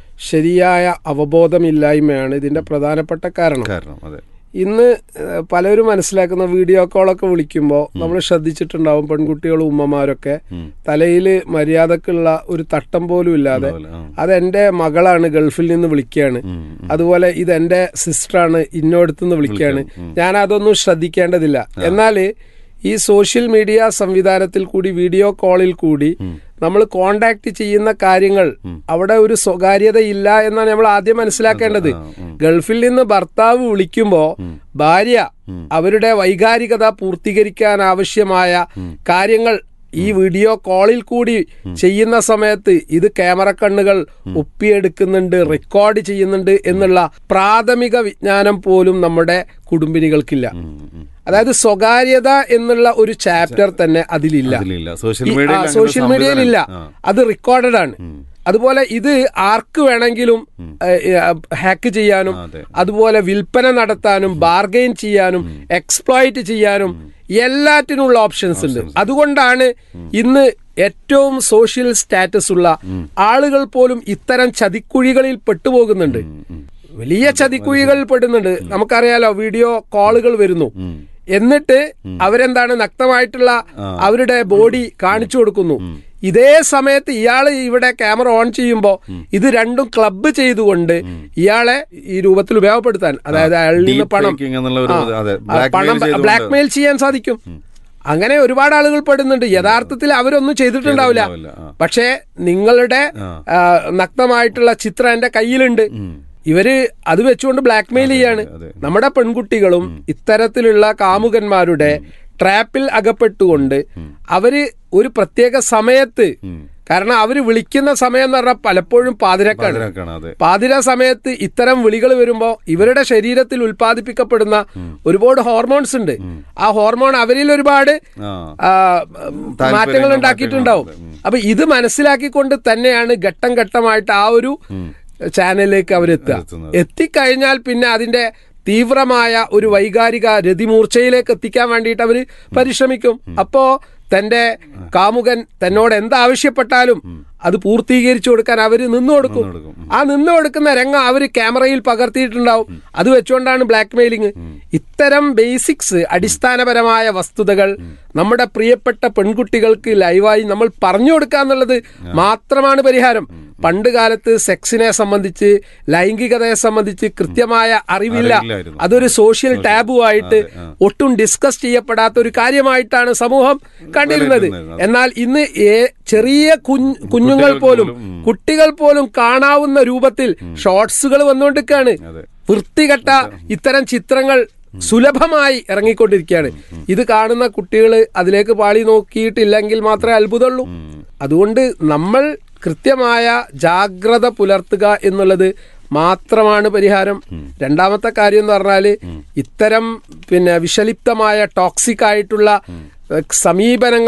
ശരിയായ അവബോധമില്ലായ്മയാണ് ഇതിന്റെ പ്രധാനപ്പെട്ട കാരണം. കാരണം അതെ, ഇന്ന് പലരും മനസ്സിലാക്കുന്ന വീഡിയോ കോളൊക്കെ വിളിക്കുമ്പോൾ നമ്മൾ ശ്രദ്ധിച്ചിട്ടുണ്ടാവും, പെൺകുട്ടികളും ഉമ്മമാരൊക്കെ തലയിൽ മര്യാദക്കുള്ള ഒരു തട്ടം പോലും ഇല്ലാതെ അതെന്റെ മകളാണ് ഗൾഫിൽ നിന്ന് വിളിക്കുകയാണ്, അതുപോലെ ഇതെന്റെ സിസ്റ്ററാണ് ഇന്നോടത്തുനിന്ന് വിളിക്കുകയാണ്, ഞാൻ അതൊന്നും ശ്രദ്ധിക്കേണ്ടതില്ല. എന്നാൽ ഈ സോഷ്യൽ മീഡിയ സംവിധാനത്തിൽ കൂടി വീഡിയോ കോളിൽ കൂടി നമ്മൾ കോണ്ടാക്ട് ചെയ്യുന്ന കാര്യങ്ങൾ അവിടെ ഒരു സ്വകാര്യതയില്ല എന്നാണ് നമ്മൾ ആദ്യം മനസ്സിലാക്കേണ്ടത്. ഗൾഫിൽ നിന്ന് ഭർത്താവ് വിളിക്കുമ്പോ ഭാര്യ അവരുടെ വൈകാരികത പൂർത്തീകരിക്കാൻ ആവശ്യമായ കാര്യങ്ങൾ ഈ വീഡിയോ കോളിൽ കൂടി ചെയ്യുന്ന സമയത്ത് ഇത് ക്യാമറ കണ്ണുകൾ ഒപ്പിയെടുക്കുന്നുണ്ട്, റെക്കോർഡ് ചെയ്യുന്നുണ്ട് എന്നുള്ള പ്രാഥമിക വിജ്ഞാനം പോലും നമ്മുടെ കുടുംബിനികൾക്കില്ല. അതായത് സ്വകാര്യത എന്നുള്ള ഒരു ചാപ്റ്റർ തന്നെ അതിലില്ല, സോഷ്യൽ മീഡിയയിലില്ല. അത് റെക്കോർഡഡ് ആണ്. അതുപോലെ ഇത് ആർക്ക് വേണമെങ്കിലും ഹാക്ക് ചെയ്യാനും അതുപോലെ വിൽപ്പന നടത്താനും ബാർഗെയിൻ ചെയ്യാനും എക്സ്പ്ലോയിറ്റ് ചെയ്യാനും എല്ലാറ്റിനുള്ള ഓപ്ഷൻസ് ഉണ്ട്. അതുകൊണ്ടാണ് ഇന്ന് ഏറ്റവും സോഷ്യൽ സ്റ്റാറ്റസ് ഉള്ള ആളുകൾ പോലും ഇത്തരം ചതിക്കുഴികളിൽ പെട്ടുപോകുന്നുണ്ട്, വലിയ ചതിക്കുഴികളിൽ പെടുന്നുണ്ട്. നമുക്കറിയാലോ, വീഡിയോ കോളുകൾ വരുന്നു, എന്നിട്ട് അവരെന്താണ് നഗ്നമായിട്ടുള്ള അവരുടെ ബോഡി കാണിച്ചു കൊടുക്കുന്നു. ഇതേ സമയത്ത് ഇയാള് ഇവിടെ ക്യാമറ ഓൺ ചെയ്യുമ്പോ ഇത് രണ്ടും ക്ലബ് ചെയ്തുകൊണ്ട് ഇയാളെ ഈ രൂപത്തിൽ ഉപയോഗപ്പെടുത്താൻ, അതായത് അയാളിൽ നിന്ന് പണം പണം ബ്ലാക്ക്മെയിൽ ചെയ്യാൻ സാധിക്കും. അങ്ങനെ ഒരുപാട് ആളുകൾ പെടുന്നുണ്ട്. യഥാർത്ഥത്തിൽ അവരൊന്നും ചെയ്തിട്ടുണ്ടാവില്ല, പക്ഷേ നിങ്ങളുടെ നഗ്നമായിട്ടുള്ള ചിത്രം എന്റെ കയ്യിലുണ്ട്, ഇവര് അത് വെച്ചുകൊണ്ട് ബ്ലാക്ക്മെയിൽ ചെയ്യാണ്. നമ്മുടെ പെൺകുട്ടികളും ഇത്തരത്തിലുള്ള കാമുകന്മാരുടെ ട്രാപ്പിൽ അകപ്പെട്ടുകൊണ്ട് അവര് ഒരു പ്രത്യേക സമയത്ത്, കാരണം അവര് വിളിക്കുന്ന സമയം എന്ന് പറഞ്ഞാൽ പലപ്പോഴും പാതിരക്കാണ്. പാതിര സമയത്ത് ഇത്തരം വിളികൾ വരുമ്പോ ഇവരുടെ ശരീരത്തിൽ ഉൽപ്പാദിപ്പിക്കപ്പെടുന്ന ഒരുപാട് ഹോർമോൺസ് ഉണ്ട്. ആ ഹോർമോൺ അവരിൽ ഒരുപാട് മാറ്റങ്ങൾ ഉണ്ടാക്കിയിട്ടുണ്ടാവും. അപ്പൊ ഇത് മനസ്സിലാക്കിക്കൊണ്ട് തന്നെയാണ് ഘട്ടം ഘട്ടമായിട്ട് ആ ഒരു ചാനലിലേക്ക് അവരെത്തുക. എത്തിക്കഴിഞ്ഞാൽ പിന്നെ അതിന്റെ തീവ്രമായ ഒരു വൈകാരിക രതിമൂർച്ചയിലേക്ക് എത്തിക്കാൻ വേണ്ടിയിട്ട് അവര് പരിശ്രമിക്കും. അപ്പോ തന്റെ കാമുകൻ തന്നോട് എന്താവശ്യപ്പെട്ടാലും അത് പൂർത്തീകരിച്ചു കൊടുക്കാൻ അവര് നിന്നു കൊടുക്കും. ആ നിന്നു കൊടുക്കുന്ന രംഗം അവര് ക്യാമറയിൽ പകർത്തിയിട്ടുണ്ടാവും. അത് വെച്ചുകൊണ്ടാണ് ബ്ലാക്ക് മെയിലിംഗ്. ഇത്തരം ബേസിക്സ്, അടിസ്ഥാനപരമായ വസ്തുതകൾ നമ്മുടെ പ്രിയപ്പെട്ട പെൺകുട്ടികൾക്ക് ലൈവായി നമ്മൾ പറഞ്ഞു കൊടുക്കുക എന്നുള്ളത് മാത്രമാണ് പരിഹാരം. പണ്ട് കാലത്ത് സെക്സിനെ സംബന്ധിച്ച്, ലൈംഗികതയെ സംബന്ധിച്ച് കൃത്യമായ അറിവില്ല. അതൊരു സോഷ്യൽ ടാബു ആയിട്ട് ഒട്ടും ഡിസ്കസ് ചെയ്യപ്പെടാത്ത ഒരു കാര്യമായിട്ടാണ് സമൂഹം കണ്ടിരുന്നത്. എന്നാൽ ഇന്ന് ചെറിയ കുഞ്ഞുങ്ങൾ പോലും, കുട്ടികൾ പോലും കാണാവുന്ന രൂപത്തിൽ ഷോർട്സുകൾ വന്നുകൊണ്ടിരിക്കുകയാണ്. വൃത്തികെട്ട ഇത്തരം ചിത്രങ്ങൾ സുലഭമായി ഇറങ്ങിക്കൊണ്ടിരിക്കുകയാണ്. ഇത് കാണുന്ന കുട്ടികൾ അതിലേക്ക് പാളി നോക്കിയിട്ടില്ലെങ്കിൽ മാത്രമേ അത്ഭുതമുള്ളൂ. അതുകൊണ്ട് നമ്മൾ കൃത്യമായ ജാഗ്രത പുലർത്തുക എന്നുള്ളത് മാത്രമാണ് പരിഹാരം. രണ്ടാമത്തെ കാര്യം എന്ന് പറഞ്ഞാല് ഇത്തരം പിന്നെ വിഷലിപ്തമായ ടോക്സിക് ആയിട്ടുള്ള സമീപനങ്ങൾ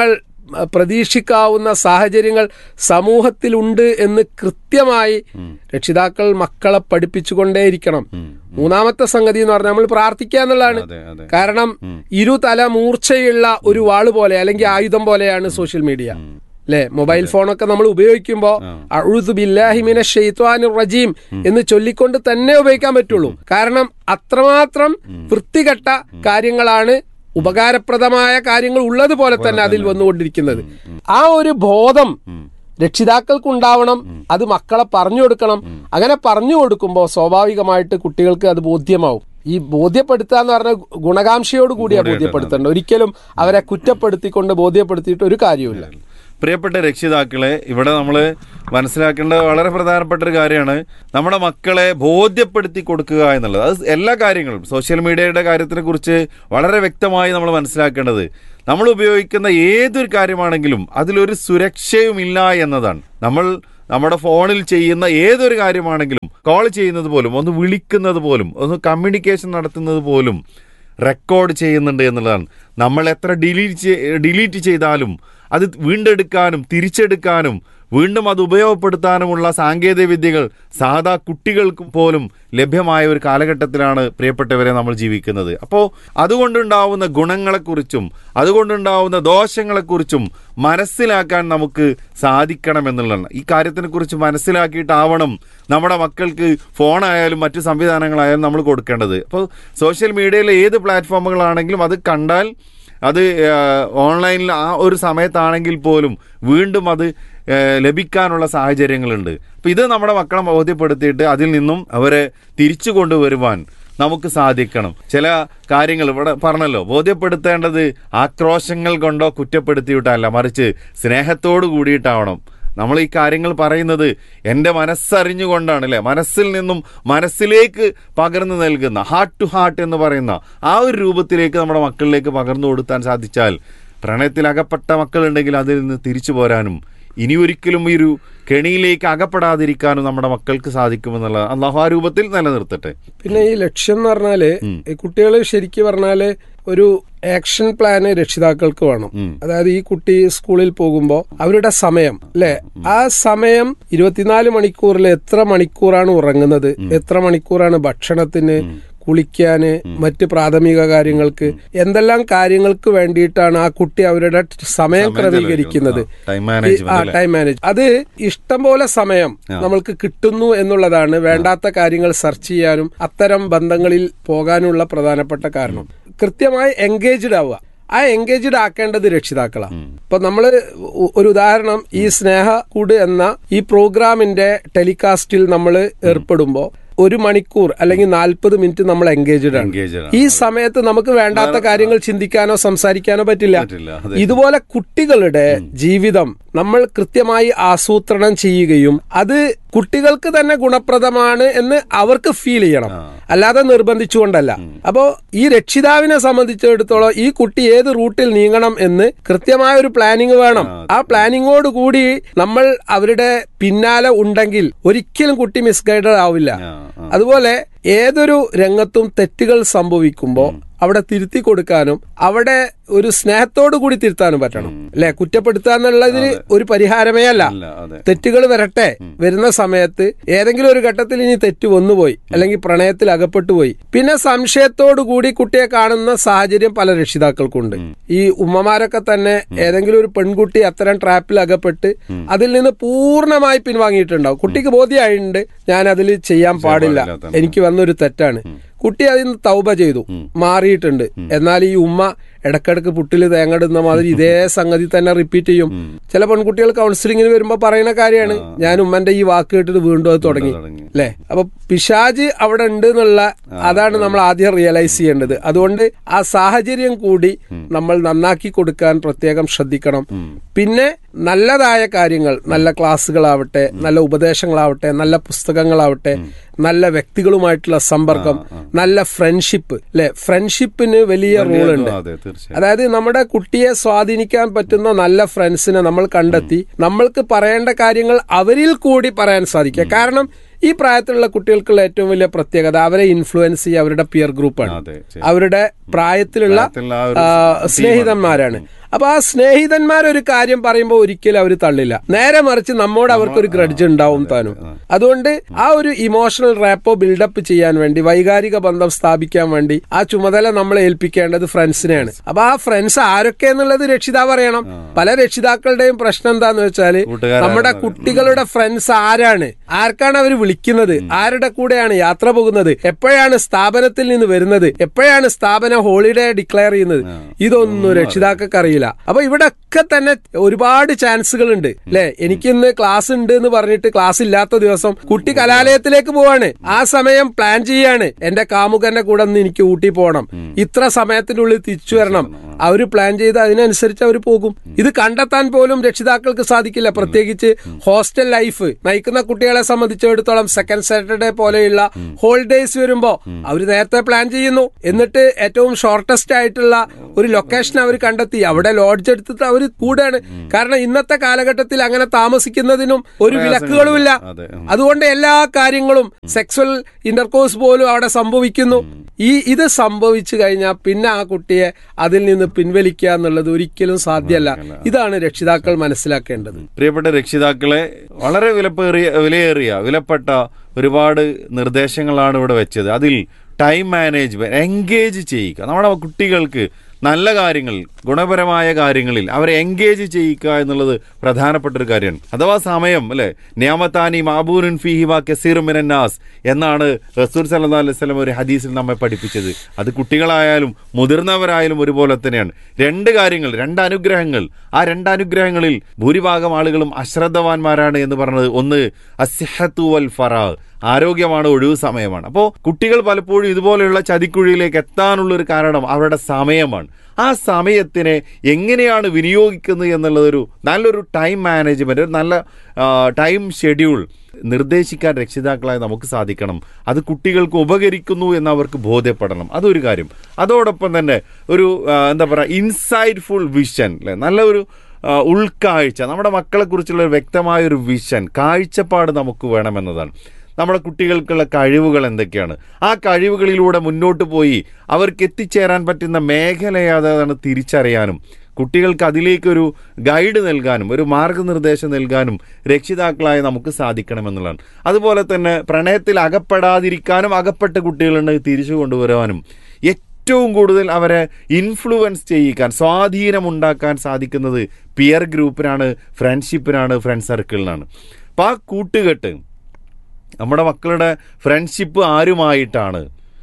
പ്രതീക്ഷിക്കാവുന്ന സാഹചര്യങ്ങൾ സമൂഹത്തിലുണ്ട് എന്ന് കൃത്യമായി രക്ഷിതാക്കൾ മക്കളെ പഠിപ്പിച്ചുകൊണ്ടേയിരിക്കണം. മൂന്നാമത്തെ സംഗതി എന്ന് പറഞ്ഞാൽ നമ്മൾ പ്രാർത്ഥിക്കുക എന്നുള്ളതാണ്. കാരണം ഇരുതല മൂർച്ചയുള്ള ഒരു വാള് പോലെ അല്ലെങ്കിൽ ആയുധം പോലെയാണ് സോഷ്യൽ മീഡിയ അല്ലെ. മൊബൈൽ ഫോണൊക്കെ നമ്മൾ ഉപയോഗിക്കുമ്പോൾ അഊദു ബില്ലാഹി മിനശ് ശൈത്വാനിർ റജീം എന്ന് ചൊല്ലിക്കൊണ്ട് തന്നെ ഉപയോഗിക്കാൻ പറ്റുള്ളൂ. കാരണം അത്രമാത്രം വൃത്തികെട്ട കാര്യങ്ങളാണ് ഉപകാരപ്രദമായ കാര്യങ്ങൾ ഉള്ളതുപോലെ തന്നെ അതിൽ വന്നുകൊണ്ടിരിക്കുന്നത്. ആ ഒരു ബോധം രക്ഷിതാക്കൾക്കുണ്ടാവണം. അത് മക്കളെ പറഞ്ഞു കൊടുക്കണം. അങ്ങനെ പറഞ്ഞു കൊടുക്കുമ്പോൾ സ്വാഭാവികമായിട്ട് കുട്ടികൾക്ക് അത് ബോധ്യമാവും. ഈ ബോധ്യപ്പെടുത്തുക എന്ന് പറഞ്ഞാൽ ഗുണകാംക്ഷയോട് കൂടിയാണ് ബോധ്യപ്പെടുത്തേണ്ടത്. ഒരിക്കലും അവരെ കുറ്റപ്പെടുത്തിക്കൊണ്ട് ബോധ്യപ്പെടുത്തിയിട്ട് ഒരു കാര്യമില്ല. പ്രിയപ്പെട്ട രക്ഷിതാക്കളെ, ഇവിടെ നമ്മൾ മനസ്സിലാക്കേണ്ട വളരെ പ്രധാനപ്പെട്ട ഒരു കാര്യമാണ് നമ്മുടെ മക്കളെ ബോധ്യപ്പെടുത്തി കൊടുക്കുക എന്നുള്ളത്. അത് എല്ലാ കാര്യങ്ങളും സോഷ്യൽ മീഡിയയുടെ കാര്യത്തിനെ കുറിച്ച് വളരെ വ്യക്തമായി നമ്മൾ മനസ്സിലാക്കേണ്ടത് നമ്മൾ ഉപയോഗിക്കുന്ന ഏതൊരു കാര്യമാണെങ്കിലും അതിലൊരു സുരക്ഷയുമില്ല എന്നതാണ്. നമ്മൾ നമ്മുടെ ഫോണിൽ ചെയ്യുന്ന ഏതൊരു കാര്യമാണെങ്കിലും കോൾ ചെയ്യുന്നത് പോലും, ഒന്ന് വിളിക്കുന്നത് പോലും, ഒന്ന് കമ്മ്യൂണിക്കേഷൻ നടത്തുന്നത് പോലും റെക്കോർഡ് ചെയ്യുന്നുണ്ട് എന്നുള്ളതാണ്. നമ്മൾ എത്ര ഡിലീറ്റ് ഡിലീറ്റ് ചെയ്താലും അത് വീണ്ടെടുക്കാനും തിരിച്ചെടുക്കാനും വീണ്ടും അത് ഉപയോഗപ്പെടുത്താനുമുള്ള സാങ്കേതിക വിദ്യകൾ സാധാ കുട്ടികൾക്ക് പോലും ലഭ്യമായ ഒരു കാലഘട്ടത്തിലാണ് പ്രിയപ്പെട്ടവരെ നമ്മൾ ജീവിക്കുന്നത്. അപ്പോൾ അതുകൊണ്ടുണ്ടാവുന്ന ഗുണങ്ങളെക്കുറിച്ചും അതുകൊണ്ടുണ്ടാവുന്ന ദോഷങ്ങളെക്കുറിച്ചും മനസ്സിലാക്കാൻ നമുക്ക് സാധിക്കണം എന്നുള്ളതാണ്. ഈ കാര്യത്തിനെ കുറിച്ച് മനസ്സിലാക്കിയിട്ടാവണം നമ്മുടെ മക്കൾക്ക് ഫോണായാലും മറ്റു സംവിധാനങ്ങളായാലും നമ്മൾ കൊടുക്കേണ്ടത്. അപ്പോൾ സോഷ്യൽ മീഡിയയിലെ ഏത് പ്ലാറ്റ്ഫോമുകളാണെങ്കിലും അത് കണ്ടാൽ അത് ഓൺലൈനിൽ ആ ഒരു സമയത്താണെങ്കിൽ പോലും വീണ്ടും അത് ലഭിക്കാനുള്ള സാഹചര്യങ്ങളുണ്ട്. അപ്പം ഇത് നമ്മുടെ മക്കളെ ബോധ്യപ്പെടുത്തിയിട്ട് അതിൽ നിന്നും അവരെ തിരിച്ചു കൊണ്ടുവരുവാൻ നമുക്ക് സാധിക്കണം. ചില കാര്യങ്ങൾ ഇവിടെ പറഞ്ഞല്ലോ, ബോധ്യപ്പെടുത്തേണ്ടത് ആക്രോശങ്ങൾ കൊണ്ടോ കുറ്റപ്പെടുത്തിയിട്ടല്ല, മറിച്ച് സ്നേഹത്തോടു കൂടിയിട്ടാവണം. നമ്മൾ ഈ കാര്യങ്ങൾ പറയുന്നത് എൻ്റെ മനസ്സറിഞ്ഞുകൊണ്ടാണ് അല്ലേ, മനസ്സിൽ നിന്നും മനസ്സിലേക്ക് പകർന്നു നൽകുന്ന ഹാർട്ട് ടു ഹാർട്ട് എന്ന് പറയുന്ന ആ ഒരു രൂപത്തിലേക്ക് നമ്മുടെ മക്കളിലേക്ക് പകർന്നു കൊടുക്കാൻ സാധിച്ചാൽ പ്രണയത്തിൽ അകപ്പെട്ട മക്കളുണ്ടെങ്കിൽ അതിൽ നിന്ന് തിരിച്ചു പോരാനും ഇനി ഒരിക്കലും ഈ ഒരു കെണിയിലേക്ക് അകപ്പെടാതിരിക്കാനും നമ്മുടെ മക്കൾക്ക് സാധിക്കുമെന്നുള്ള അല്ലാഹു ആ രൂപത്തിൽ നിലനിർത്തട്ടെ. പിന്നെ ഈ ലക്ഷ്യം എന്ന് പറഞ്ഞാല് കുട്ടികൾ ശരിക്കും പറഞ്ഞാല് ഒരു ആക്ഷൻ പ്ലാന് രക്ഷിതാക്കൾക്ക് വേണം. അതായത് ഈ കുട്ടി സ്കൂളിൽ പോകുമ്പോൾ അവരുടെ സമയം അല്ലെ, ആ സമയം ഇരുപത്തിനാല് മണിക്കൂറിൽ എത്ര മണിക്കൂറാണ് ഉറങ്ങുന്നത്, എത്ര മണിക്കൂറാണ് ഭക്ഷണത്തിന്, കുളിക്കാന്, മറ്റ് പ്രാഥമിക കാര്യങ്ങൾക്ക്, എന്തെല്ലാം കാര്യങ്ങൾക്ക് വേണ്ടിയിട്ടാണ് ആ കുട്ടി അവരുടെ സമയം ക്രമീകരിക്കുന്നത്. ആ ടൈം മാനേജ് അത് ഇഷ്ടം പോലെ സമയം നമ്മൾക്ക് കിട്ടുന്നു എന്നുള്ളതാണ് വേണ്ടാത്ത കാര്യങ്ങൾ സെർച്ച് ചെയ്യാനും അത്തരം ബന്ധങ്ങളിൽ പോകാനുള്ള പ്രധാനപ്പെട്ട കാരണം. കൃത്യമായി എൻഗേജ്ഡ് ആവുക. ആ എൻഗേജ്ഡ് ആക്കേണ്ടത് രക്ഷിതാക്കളാണ്. ഇപ്പൊ നമ്മള് ഒരു ഉദാഹരണം, ഈ സ്നേഹക്കൂട് എന്ന ഈ പ്രോഗ്രാമിന്റെ ടെലികാസ്റ്റിൽ നമ്മൾ ഏർപ്പെടുമ്പോ ഒരു മണിക്കൂർ അല്ലെങ്കിൽ നാൽപ്പത് മിനിറ്റ് നമ്മൾ എൻഗേജ്ഡ് ആണ്. ഈ സമയത്ത് നമുക്ക് വേണ്ടാത്ത കാര്യങ്ങൾ ചിന്തിക്കാനോ സംസാരിക്കാനോ പറ്റില്ല. ഇതുപോലെ കുട്ടികളുടെ ജീവിതം നമ്മൾ കൃത്യമായി ആസൂത്രണം ചെയ്യുകയും അത് കുട്ടികൾക്ക് തന്നെ ഗുണപ്രദമാണ് എന്ന് അവർക്ക് ഫീൽ ചെയ്യണം, അല്ലാതെ നിർബന്ധിച്ചുകൊണ്ടല്ല. അപ്പോ ഈ രക്ഷിതാവിനെ സംബന്ധിച്ചിടത്തോളം ഈ കുട്ടി ഏത് റൂട്ടിൽ നീങ്ങണം എന്ന് കൃത്യമായ ഒരു പ്ലാനിങ് വേണം. ആ പ്ലാനിങ്ങോട് കൂടി നമ്മൾ അവരുടെ പിന്നാലെ ഉണ്ടെങ്കിൽ ഒരിക്കലും കുട്ടി മിസ്ഗൈഡഡ് ആവില്ല. അതുപോലെ ഏതൊരു രംഗത്തും തെറ്റുകൾ സംഭവിക്കുമ്പോൾ അവിടെ തിരുത്തി കൊടുക്കാനും അവിടെ ഒരു സ്നേഹത്തോടു കൂടി തിരുത്താനും പറ്റണം അല്ലെ. കുറ്റപ്പെടുത്താന്നുള്ളതിന് ഒരു പരിഹാരമേ അല്ല. തെറ്റുകൾ വരട്ടെ, വരുന്ന സമയത്ത് ഏതെങ്കിലും ഒരു ഘട്ടത്തിൽ ഇനി തെറ്റ് വന്നുപോയി അല്ലെങ്കിൽ പ്രണയത്തിൽ അകപ്പെട്ടുപോയി, പിന്നെ സംശയത്തോടു കൂടി കുട്ടിയെ കാണുന്ന സാഹചര്യം പല രക്ഷിതാക്കൾക്കുണ്ട്. ഈ ഉമ്മമാരൊക്കെ തന്നെ ഏതെങ്കിലും ഒരു പെൺകുട്ടി അത്തരം ട്രാപ്പിൽ അകപ്പെട്ട് അതിൽ നിന്ന് പൂർണ്ണമായി പിൻവാങ്ങിയിട്ടുണ്ടാവും. കുട്ടിക്ക് ബോധ്യമായിട്ടുണ്ട് ഞാൻ അതിൽ ചെയ്യാൻ പാടില്ല, എനിക്ക് വന്നൊരു തെറ്റാണ്. കുട്ടി അതിൽ നിന്ന് തൗബ ചെയ്തു, മാറിയിട്ടുണ്ട്. എന്നാൽ ഈ ഉമ്മ ഇടക്കിടക്ക് പുട്ടില് തേങ്ങടുന്ന മാതിരി ഇതേ സംഗതി തന്നെ റിപ്പീറ്റ് ചെയ്യും. ചില പെൺകുട്ടികൾ കൗൺസിലിങ്ങിന് വരുമ്പോ പറയുന്ന കാര്യമാണ്, ഞാൻ ഉമ്മന്റെ ഈ വാക്ക് കേട്ടിട്ട് വീണ്ടും അത് തുടങ്ങി അല്ലെ. അപ്പൊ പിശാജ് അവിടെ ഉണ്ട് എന്നുള്ള അതാണ് നമ്മൾ ആദ്യം റിയലൈസ് ചെയ്യേണ്ടത്. അതുകൊണ്ട് ആ സാഹചര്യം കൂടി നമ്മൾ നന്നാക്കി കൊടുക്കാൻ പ്രത്യേകം ശ്രദ്ധിക്കണം. പിന്നെ നല്ലതായ കാര്യങ്ങൾ, നല്ല ക്ലാസ്സുകളാവട്ടെ, നല്ല ഉപദേശങ്ങളാവട്ടെ, നല്ല പുസ്തകങ്ങളാവട്ടെ, നല്ല വ്യക്തികളുമായിട്ടുള്ള സമ്പർക്കം, നല്ല ഫ്രണ്ട്ഷിപ്പ് അല്ലെ. ഫ്രണ്ട്ഷിപ്പിന് വലിയ റോൾ ഉണ്ട്. അതായത് നമ്മുടെ കുട്ടിയെ സ്വാധീനിക്കാൻ പറ്റുന്ന നല്ല ഫ്രണ്ട്സിനെ നമ്മൾ കണ്ടെത്തി നമ്മൾക്ക് പറയേണ്ട കാര്യങ്ങൾ അവരിൽ കൂടി പറയാൻ സാധിക്കുക. കാരണം ഈ പ്രായത്തിലുള്ള കുട്ടികൾക്കുള്ള ഏറ്റവും വലിയ പ്രത്യേകത അവരെ ഇൻഫ്ലുവൻസ് ചെയ്യുക അവരുടെ പിയർ ഗ്രൂപ്പാണ്, അവരുടെ പ്രായത്തിലുള്ള സ്നേഹിതന്മാരാണ്. അപ്പൊ ആ സ്നേഹിതന്മാരൊരു കാര്യം പറയുമ്പോൾ ഒരിക്കലും അവർ തള്ളില്ല, നേരെ മറിച്ച് നമ്മോട് അവർക്കൊരു ഗ്രഡ്ജ് ഉണ്ടാവും താനും. അതുകൊണ്ട് ആ ഒരു ഇമോഷണൽ റാപ്പോ ബിൽഡപ്പ് ചെയ്യാൻ വേണ്ടി, വൈകാരിക ബന്ധം സ്ഥാപിക്കാൻ വേണ്ടി ആ ചുമതല നമ്മളെ ഏൽപ്പിക്കേണ്ടത് ഫ്രണ്ട്സിനെയാണ്. അപ്പൊ ആ ഫ്രണ്ട്സ് ആരൊക്കെ എന്നുള്ളത് രക്ഷിതാവ് അറിയണം. പല രക്ഷിതാക്കളുടെയും പ്രശ്നം എന്താന്ന് വെച്ചാല് നമ്മുടെ കുട്ടികളുടെ ഫ്രണ്ട്സ് ആരാണ്, ആർക്കാണ് അവർ വിളിക്കുന്നത്, ആരുടെ കൂടെയാണ് യാത്ര പോകുന്നത്, എപ്പോഴാണ് സ്ഥാപനത്തിൽ നിന്ന് വരുന്നത്, എപ്പോഴാണ് സ്ഥാപനം ഹോളിഡേ ഡിക്ലെയർ ചെയ്യുന്നത്, ഇതൊന്നും രക്ഷിതാക്കൾക്ക് അറിയില്ല. അപ്പൊ ഇവിടെ ഒക്കെ തന്നെ ഒരുപാട് ചാൻസുകൾ ഉണ്ട് അല്ലെ. എനിക്കിന്ന് ക്ലാസ് ഉണ്ട് എന്ന് പറഞ്ഞിട്ട് ക്ലാസ് ഇല്ലാത്ത ദിവസം കുട്ടി കലാലയത്തിലേക്ക് പോവാണ്, ആ സമയം പ്ലാൻ ചെയ്യാണ്, എന്റെ കാമുകന്റെ കൂടെ ഒന്ന് എനിക്ക് ഊട്ടി പോകണം, ഇത്ര സമയത്തിനുള്ളിൽ തിരിച്ചു വരണം, അവര് പ്ലാൻ ചെയ്ത് അതിനനുസരിച്ച് അവർ പോകും. ഇത് കണ്ടെത്താൻ പോലും രക്ഷിതാക്കൾക്ക് സാധിക്കില്ല. പ്രത്യേകിച്ച് ഹോസ്റ്റൽ ലൈഫ് നയിക്കുന്ന കുട്ടികളെ സംബന്ധിച്ചിടത്തോളം സെക്കൻഡ് സാറ്റർഡേ പോലെയുള്ള ഹോളിഡേയ്സ് വരുമ്പോ അവര് നേരത്തെ പ്ലാൻ ചെയ്യുന്നു, എന്നിട്ട് ഏറ്റവും ഷോർട്ടസ്റ്റ് ആയിട്ടുള്ള ഒരു ലൊക്കേഷൻ അവർ കണ്ടെത്തി അവിടെ ലോഡ്ജ് എടുത്തിട്ട് അവർ കൂടെയാണ്. കാരണം ഇന്നത്തെ കാലഘട്ടത്തിൽ അങ്ങനെ താമസിക്കുന്നതിനും ഒരു വിലക്കുകളുമില്ല. അതുകൊണ്ട് എല്ലാ കാര്യങ്ങളും സെക്സ്വൽ ഇന്റർകോഴ്സ് പോലും അവിടെ സംഭവിക്കുന്നു. ഈ ഇത് സംഭവിച്ചു കഴിഞ്ഞാൽ പിന്നെ ആ കുട്ടിയെ അതിൽ നിന്ന് പിൻവലിക്കുക എന്നുള്ളത് ഒരിക്കലും സാധ്യമല്ല. ഇതാണ് രക്ഷിതാക്കൾ മനസ്സിലാക്കേണ്ടത്. പ്രിയപ്പെട്ട രക്ഷിതാക്കളെ, വളരെ വിലപ്പേറിയ വിലയേറിയ വിലപ്പെട്ട ഒരുപാട് നിർദ്ദേശങ്ങളാണ് ഇവിടെ വെച്ചത്. അതിൽ ടൈം മാനേജ്മെന്റ്, എൻഗേജ് ചെയ്യുക, നമ്മുടെ കുട്ടികൾക്ക് നല്ല കാര്യങ്ങൾ, ഗുണപരമായ കാര്യങ്ങളിൽ അവരെ എൻഗേജ് ചെയ്യിക്കുക എന്നുള്ളത് പ്രധാനപ്പെട്ട ഒരു കാര്യമാണ്. അഥവാ സമയം അല്ലെ, നിയമത്താനി മാബൂനുൻ ഫീഹി വ കസീറുൻ മിനന്നാസ് എന്നാണ് റസൂൽ സല്ലല്ലാഹു അലൈഹി വസല്ലം ഒരു ഹദീസിൽ നമ്മെ പഠിപ്പിച്ചത്. അത് കുട്ടികളായാലും മുതിർന്നവരായാലും ഒരുപോലെ തന്നെയാണ്. രണ്ട് കാര്യങ്ങൾ, രണ്ട് അനുഗ്രഹങ്ങൾ. ആ രണ്ട് അനുഗ്രഹങ്ങളിൽ ഭൂരിഭാഗം ആളുകളും അശ്രദ്ധവാന്മാരാണ് എന്ന് പറഞ്ഞത്. ഒന്ന് അസ്സിഹത്തു വൽ ഫറാഗ്, ആരോഗ്യമാണ്, ഒഴിവ് സമയമാണ്. അപ്പോൾ കുട്ടികൾ പലപ്പോഴും ഇതുപോലെയുള്ള ചതിക്കുഴിയിലേക്ക് എത്താനുള്ള ഒരു കാരണം അവരുടെ സമയമാണ്. ആ സമയത്തിനെ എങ്ങനെയാണ് വിനിയോഗിക്കുന്നത് എന്നുള്ളതൊരു നല്ലൊരു ടൈം മാനേജ്മെന്റ്, ഒരു നല്ല ടൈം ഷെഡ്യൂൾ നിർദ്ദേശിക്കാൻ രക്ഷിതാക്കളായി നമുക്ക് സാധിക്കണം. അത് കുട്ടികൾക്ക് ഉപകരിക്കുന്നു എന്ന് അവർക്ക് ബോധ്യപ്പെടണം. അതൊരു കാര്യം. അതോടൊപ്പം തന്നെ ഒരു എന്താ പറയുക, ഇൻസൈറ്റ്ഫുൾ വിഷൻ അല്ലെ, നല്ല ഒരു ഉൾക്കാഴ്ച, നമ്മുടെ മക്കളെ കുറിച്ചുള്ള വ്യക്തമായ ഒരു വിഷൻ, കാഴ്ചപ്പാട് നമുക്ക് വേണമെന്നതാണ്. നമ്മുടെ കുട്ടികൾക്കുള്ള കഴിവുകൾ എന്തൊക്കെയാണ്, ആ കഴിവുകളിലൂടെ മുന്നോട്ട് പോയി അവർക്ക് എത്തിച്ചേരാൻ പറ്റുന്ന മേഖല ഏതാണ് തിരിച്ചറിയാനും കുട്ടികൾക്ക് അതിലേക്കൊരു ഗൈഡ് നൽകാനും ഒരു മാർഗനിർദ്ദേശം നൽകാനും രക്ഷിതാക്കളായി നമുക്ക് സാധിക്കണമെന്നുള്ളതാണ്. അതുപോലെ തന്നെ പ്രണയത്തിൽ അകപ്പെടാതിരിക്കാനും അകപ്പെട്ട കുട്ടികളുണ്ടെങ്കിൽ തിരിച്ചു കൊണ്ടുവരുവാനും ഏറ്റവും കൂടുതൽ അവരെ ഇൻഫ്ലുവൻസ് ചെയ്യിക്കാൻ, സ്വാധീനമുണ്ടാക്കാൻ സാധിക്കുന്നത് പിയർ ഗ്രൂപ്പിനാണ്, ഫ്രണ്ട്ഷിപ്പിനാണ്, ഫ്രണ്ട് സർക്കിളിനാണ്. അപ്പോൾ ആ കൂട്ടുകെട്ട്, നമ്മുടെ മക്കളുടെ ഫ്രണ്ട്ഷിപ്പ് ആരുമായിട്ടാണ്,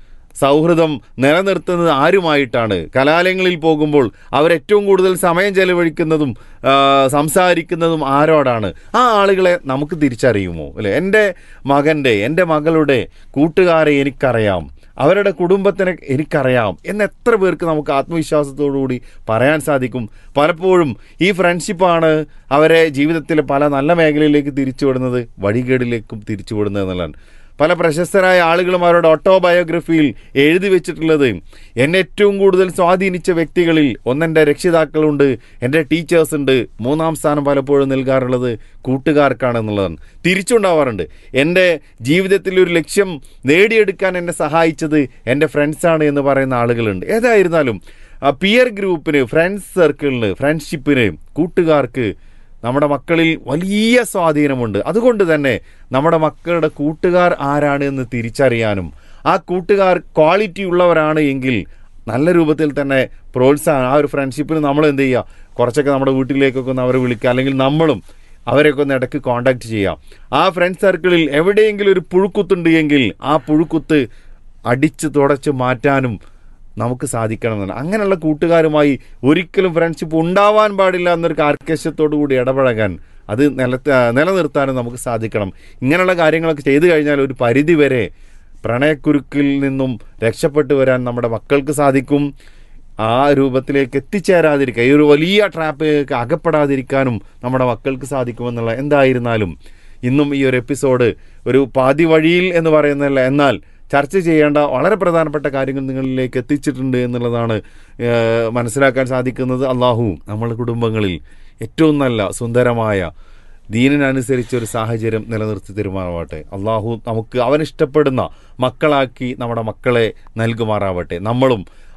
സൗഹൃദം നിലനിർത്തുന്നത് ആരുമായിട്ടാണ്, കലാലയങ്ങളിൽ പോകുമ്പോൾ അവരേറ്റവും കൂടുതൽ സമയം ചെലവഴിക്കുന്നതും സംസാരിക്കുന്നതും ആരോടാണ്, ആ ആളുകളെ നമുക്ക് തിരിച്ചറിയുമോ അല്ലെ? എൻ്റെ മകൻ്റെ, എൻ്റെ മകളുടെ കൂട്ടുകാരെ എനിക്കറിയാം, അവരുടെ കുടുംബത്തിനെ എനിക്കറിയാം എന്ന് എത്ര പേർക്ക് നമുക്ക് ആത്മവിശ്വാസത്തോടുകൂടി പറയാൻ സാധിക്കും? പലപ്പോഴും ഈ ഫ്രണ്ട്ഷിപ്പാണ് അവരെ ജീവിതത്തിലെ പല നല്ല മേഖലയിലേക്ക് തിരിച്ചുവിടുന്നത്, വഴികേടിലേക്കും തിരിച്ചുവിടുന്നത് എന്നുള്ളതാണ്. പല പ്രശസ്തരായ ആളുകളും അവരുടെ ഓട്ടോബയോഗ്രഫിയിൽ എഴുതി വെച്ചിട്ടുള്ളത്, എന്നെ ഏറ്റവും കൂടുതൽ സ്വാധീനിച്ച വ്യക്തികളിൽ ഒന്നെൻ്റെ രക്ഷിതാക്കളുണ്ട്, എൻ്റെ ടീച്ചേഴ്സ് ഉണ്ട്, മൂന്നാം സ്ഥാനം പലപ്പോഴും നൽകാറുള്ളത് കൂട്ടുകാർക്കാണെന്നുള്ളതാണ്. തിരിച്ചുണ്ടാവാറുണ്ട്, എൻ്റെ ജീവിതത്തിൽ ഒരു ലക്ഷ്യം നേടിയെടുക്കാൻ എന്നെ സഹായിച്ചത് എൻ്റെ ഫ്രണ്ട്സാണ് എന്ന് പറയുന്ന ആളുകളുണ്ട്. ഏതായിരുന്നാലും പിയർ ഗ്രൂപ്പിന്, ഫ്രണ്ട്സ് സർക്കിളിന്, ഫ്രണ്ട്ഷിപ്പിന്, കൂട്ടുകാർക്ക് നമ്മുടെ മക്കളിൽ വലിയ സ്വാധീനമുണ്ട്. അതുകൊണ്ട് തന്നെ നമ്മുടെ മക്കളുടെ കൂട്ടുകാർ ആരാണ് എന്ന് തിരിച്ചറിയാനും ആ കൂട്ടുകാർ ക്വാളിറ്റി ഉള്ളവരാണ് എങ്കിൽ നല്ല രൂപത്തിൽ തന്നെ പ്രോത്സാഹനം, ആ ഒരു ഫ്രണ്ട്ഷിപ്പിന് നമ്മൾ എന്ത് ചെയ്യുക, കുറച്ചൊക്കെ നമ്മുടെ വീട്ടിലേക്കൊക്കെ ഒന്ന് അവരെ വിളിക്കുക, അല്ലെങ്കിൽ നമ്മളും അവരെയൊക്കെ ഒന്ന് ഇടയ്ക്ക് കോണ്ടാക്ട് ചെയ്യാം. ആ ഫ്രണ്ട് സർക്കിളിൽ എവിടെയെങ്കിലും ഒരു പുഴുക്കുത്തുണ്ട് എങ്കിൽ ആ പുഴുക്കുത്ത് അടിച്ച് തുടച്ച് മാറ്റാനും നമുക്ക് സാധിക്കണമെന്നാണ്. അങ്ങനെയുള്ള കൂട്ടുകാരുമായി ഒരിക്കലും ഫ്രണ്ട്ഷിപ്പ് ഉണ്ടാവാൻ പാടില്ല എന്നൊരു കാർക്കശ്യത്തോടു കൂടി ഇടപഴകാൻ, അത് നില നിലനിർത്താനും നമുക്ക് സാധിക്കണം. ഇങ്ങനെയുള്ള കാര്യങ്ങളൊക്കെ ചെയ്തു കഴിഞ്ഞാൽ ഒരു പരിധി വരെ പ്രണയക്കുരുക്കിൽ നിന്നും രക്ഷപ്പെട്ടു വരാൻ നമ്മുടെ മക്കൾക്ക് സാധിക്കും. ആ രൂപത്തിലേക്ക് എത്തിച്ചേരാതിരിക്കുക, ഈ ഒരു വലിയ ട്രാപ്പിലേക്ക് അകപ്പെടാതിരിക്കാനും നമ്മുടെ മക്കൾക്ക് സാധിക്കുമെന്നുള്ള. എന്തായിരുന്നാലും ഇന്നും ഈ ഒരു എപ്പിസോഡ് ഒരു പാതി വഴിയിൽ എന്ന് പറയുന്നതല്ല, എന്നാൽ ചർച്ച ചെയ്യേണ്ട വളരെ പ്രധാനപ്പെട്ട കാര്യങ്ങൾ നിങ്ങളിലേക്ക് എത്തിച്ചിട്ടുണ്ട് എന്നുള്ളതാണ് മനസ്സിലാക്കാൻ സാധിക്കുന്നത്. അള്ളാഹു നമ്മുടെ കുടുംബങ്ങളിൽ ഏറ്റവും നല്ല സുന്ദരമായ ദീനിനനുസരിച്ചൊരു സാഹചര്യം നിലനിർത്തി തരുമാറാവട്ടെ. അള്ളാഹു നമുക്ക് അവനിഷ്ടപ്പെടുന്ന മക്കളാക്കി നമ്മുടെ മക്കളെ നൽകുമാറാവട്ടെ. നമ്മളും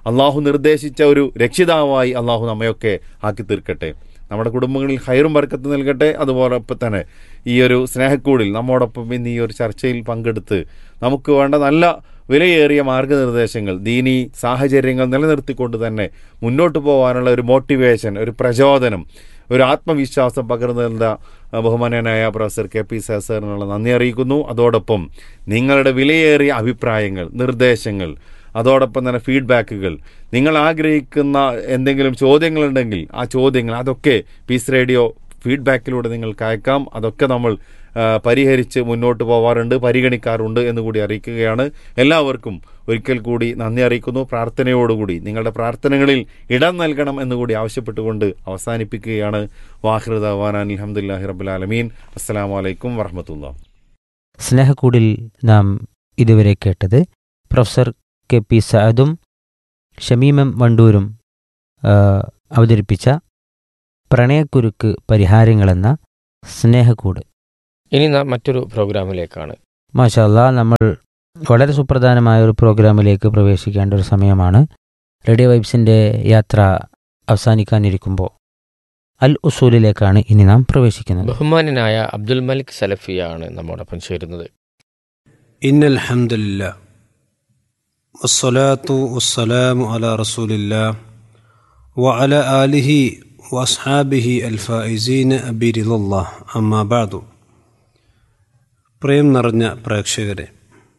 അള്ളാഹു നിർദ്ദേശിച്ച ഒരു രക്ഷിതാവായി അള്ളാഹു നമ്മയൊക്കെ ആക്കി തീർക്കട്ടെ. നമ്മുടെ കുടുംബങ്ങളിൽ ഹൈറും ബർക്കത്ത് നൽകട്ടെ. അതുപോലൊപ്പം തന്നെ ഈ ഒരു സ്നേഹക്കൂടിൽ നമ്മോടൊപ്പം ഇന്ന് ഈ ഒരു ചർച്ചയിൽ പങ്കെടുത്ത് നമുക്ക് വേണ്ട നല്ല വിലയേറിയ മാർഗനിർദ്ദേശങ്ങൾ, ദീനീ സാഹചര്യങ്ങൾ നിലനിർത്തിക്കൊണ്ട് തന്നെ മുന്നോട്ട് പോകാനുള്ള ഒരു മോട്ടിവേഷൻ, ഒരു പ്രചോദനം, ഒരു ആത്മവിശ്വാസം പകർന്നു നൽകുന്ന ബഹുമാന്യനായ പ്രൊഫസർ കെ പി സാറിനുള്ള നന്ദി അറിയിക്കുന്നു. അതോടൊപ്പം നിങ്ങളുടെ വിലയേറിയ അഭിപ്രായങ്ങൾ, നിർദ്ദേശങ്ങൾ, അതോടൊപ്പം തന്നെ ഫീഡ്ബാക്കുകൾ, നിങ്ങൾ ആഗ്രഹിക്കുന്ന എന്തെങ്കിലും ചോദ്യങ്ങളുണ്ടെങ്കിൽ ആ ചോദ്യങ്ങൾ അതൊക്കെ പീസ് റേഡിയോ ഫീഡ്ബാക്കിലൂടെ നിങ്ങൾക്ക് അയക്കാം. അതൊക്കെ നമ്മൾ പരിഹരിച്ച് മുന്നോട്ട് പോവാറുണ്ട്, പരിഗണിക്കാറുണ്ട് എന്നുകൂടി അറിയിക്കുകയാണ്. എല്ലാവർക്കും ഒരിക്കൽ കൂടി നന്ദി അറിയിക്കുന്നു. പ്രാർത്ഥനയോടുകൂടി നിങ്ങളുടെ പ്രാർത്ഥനകളിൽ ഇടം നൽകണം എന്നുകൂടി ആവശ്യപ്പെട്ടുകൊണ്ട് അവസാനിപ്പിക്കുകയാണ്. വാഹിർ ദഅ്വാനാ അൽഹംദുലില്ലാഹി റബ്ബിൽ ആലമീൻ. അസ്സലാമു അലൈക്കും വറഹ്മത്തുള്ളാഹി. സ്നേഹക്കൂടിൽ നാം ഇതുവരെ കേട്ടത് പ്രൊഫസർ കെ പി സഅദും ഷമീമം വണ്ടൂരും അവതരിപ്പിച്ച പ്രണയക്കുരുക്ക് പരിഹാരങ്ങളെന്ന സ്നേഹക്കൂട്. ഇനി നാം മറ്റൊരു പ്രോഗ്രാമിലേക്കാണ്. മാഷാ അല്ലാ, നമ്മൾ വളരെ സുപ്രധാനമായ ഒരു പ്രോഗ്രാമിലേക്ക് പ്രവേശിക്കേണ്ട ഒരു സമയമാണ്. റേഡിയോ വൈബ്സിൻ്റെ യാത്ര അവസാനിക്കാനിരിക്കുമ്പോൾ അൽ ഉസൂലിലേക്കാണ് ഇനി നാം പ്രവേശിക്കുന്നത്. ബഹുമാനനായ അബ്ദുൽ മലിക് സലഫിയാണ് നമ്മോടൊപ്പം ചേരുന്നത്. ഇന്നൽ ഹംദുലില്ലാഹ് വസ്സലാത്തു വസ്സലാമു അലാ റസൂലില്ലാഹ് വഅലാ ആലിഹി വഅസ്ഹാബിഹി അൽ ഫായിസീന ബിറിദല്ലാഹ് അമ്മാ ബഅദു. പ്രേം നിറഞ്ഞ പ്രേക്ഷകരെ,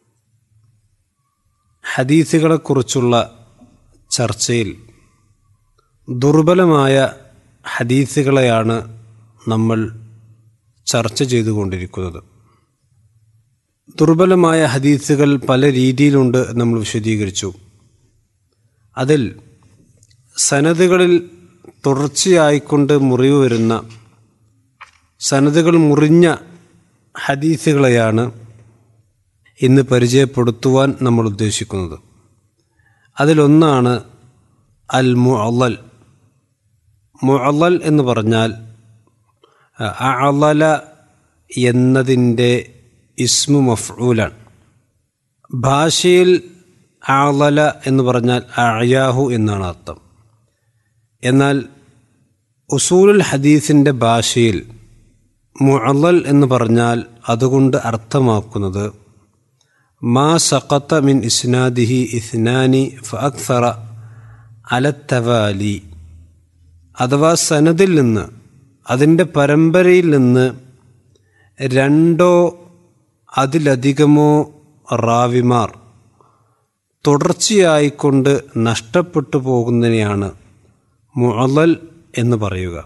ഹദീസുകളെക്കുറിച്ചുള്ള ചർച്ചയിൽ ദുർബലമായ ഹദീസുകളെയാണ് നമ്മൾ ചർച്ച ചെയ്തുകൊണ്ടിരിക്കുന്നത്. ദുർബലമായ ഹദീസുകൾ പല രീതിയിലുണ്ട് നമ്മൾ വിശദീകരിച്ചു. അതിൽ സനദുകളിൽ തുടർച്ചയായിക്കൊണ്ട് മുറിവ് വരുന്ന, സനദുകൾ മുറിഞ്ഞ ഹദീസുകളെയാണ് ഇന്ന് പരിചയപ്പെടുത്തുവാൻ നമ്മൾ ഉദ്ദേശിക്കുന്നത്. അതിലൊന്നാണ് അൽ മുഅല്ലൽ. മുഅല്ലൽ എന്ന് പറഞ്ഞാൽ അഅലല എന്നതിൻ്റെ ഇസ്മു മഫ്ഊലാണ്. ഭാഷയിൽ അഅലല എന്ന് പറഞ്ഞാൽ അഅയാഹു എന്നാണ് അർത്ഥം. എന്നാൽ ഉസൂലുൽ ഹദീസിൻ്റെ ഭാഷയിൽ മുഅല്ലൽ എന്ന് പറഞ്ഞാൽ അതുകൊണ്ട് അർത്ഥമാക്കുന്നത് മാ സഖത മിൻ ഇസ്നാദിഹി ഇസ്നാനി ഫഅക്സറ അലത്തവാലി, അഥവാ സനദിൽ നിന്ന്, അതിൻ്റെ പരമ്പരയിൽ നിന്ന് രണ്ടോ അതിലധികമോ റാവിമാർ തുടർച്ചയായിക്കൊണ്ട് നഷ്ടപ്പെട്ടു പോകുന്നതിനെയാണ് മുഅല്ലൽ എന്ന് പറയുക.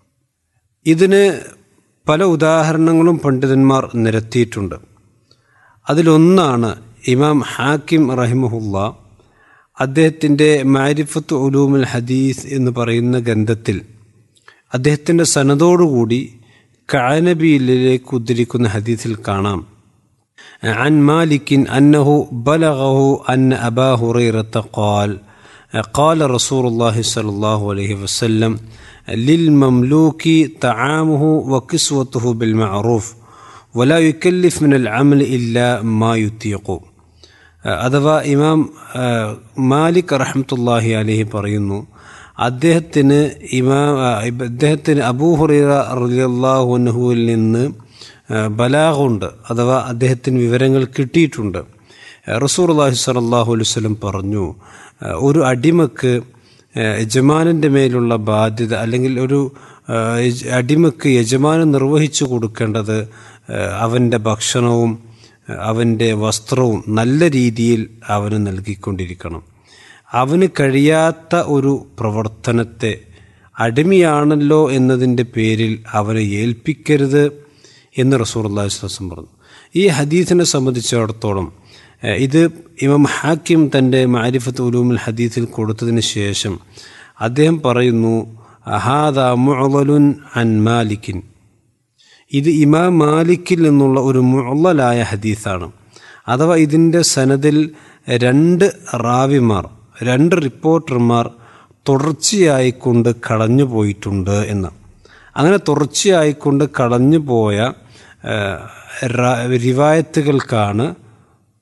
ഇതിന് പല ഉദാഹരണങ്ങളും പണ്ഡിതന്മാർ നിരത്തിയിട്ടുണ്ട്. അതിലൊന്നാണ് ഇമാം ഹാക്കിം റഹിമഹുല്ലാ അദ്ദേഹത്തിൻ്റെ മഅരിഫത്ത് ഉലൂമുൽ ഹദീസ് എന്ന് പറയുന്ന ഗ്രന്ഥത്തിൽ അദ്ദേഹത്തിൻ്റെ സനദോടുകൂടി കഅനബിയിലേക്ക് ഉദ്ധരിക്കുന്ന ഹദീസിൽ കാണാം, عن مالك أنه بلغه أن أبا هريرة قال قال رسول الله صلى الله عليه وسلم للمملوك طعامه وكسوته بالمعروف ولا يكلف من العمل إلا ما يطيق. അഥവാ ഇമാം മാലിക് റഹ്മത്തുള്ളാഹി അലൈഹി പറയുന്നു, അദ്ദേഹത്തിന് ഇമാ അദ്ദേഹത്തിന് അബൂ ഹുറൈറ റളിയല്ലാഹു അൻഹുവിൽ നിന്ന് ബലാഗുണ്ട്, അഥവാ അദ്ദേഹത്തിന് വിവരങ്ങൾ കിട്ടിയിട്ടുണ്ട്. റസൂലുള്ളാഹി സ്വല്ലല്ലാഹു അലൈഹി വസല്ലം പറഞ്ഞു, ഒരു അടിമക്ക് യജമാനൻ്റെ മേലുള്ള ബാധ്യത, അല്ലെങ്കിൽ ഒരു അടിമക്ക് യജമാനൻ നിർവഹിച്ചു കൊടുക്കേണ്ടത് അവൻ്റെ ഭക്ഷണവും അവൻ്റെ വസ്ത്രവും നല്ല രീതിയിൽ അവന് നൽകിക്കൊണ്ടിരിക്കണം. അവന് കഴിയാത്ത ഒരു പ്രവർത്തനത്തെ അടിമയാണല്ലോ എന്നതിൻ്റെ പേരിൽ അവനെ ഏൽപ്പിക്കരുത് എന്ന് റസൂലുള്ളാഹി സ്വല്ലല്ലാഹു അലൈഹി വസല്ലം പറഞ്ഞു. ഈ ഹദീസിനെ സംബന്ധിച്ചിടത്തോളം ഇത് ഇമാം ഹാക്കിം തൻ്റെ മഅരിഫത്ത് ഉലൂമുൽ ഹദീസിൽ കൊടുത്തതിന് ശേഷം അദ്ദേഹം പറയുന്നു, ഹാദാ മുഅല്ലലുൻ അൻ മാലിക്കിൻ, ഇത് ഇമാം മാലിക്കിൽ നിന്നുള്ള ഒരു മുഅല്ലലായ ഹദീസാണ്. അഥവാ ഇതിൻ്റെ സനദിൽ രണ്ട് റാവിമാർ, രണ്ട് റിപ്പോർട്ടർമാർ തുടർച്ചയായിക്കൊണ്ട് കളഞ്ഞു പോയിട്ടുണ്ട് എന്ന്. അങ്ങനെ തുടർച്ചയായിക്കൊണ്ട് കളഞ്ഞു പോയ റിവായത്തുകൾക്കാണ്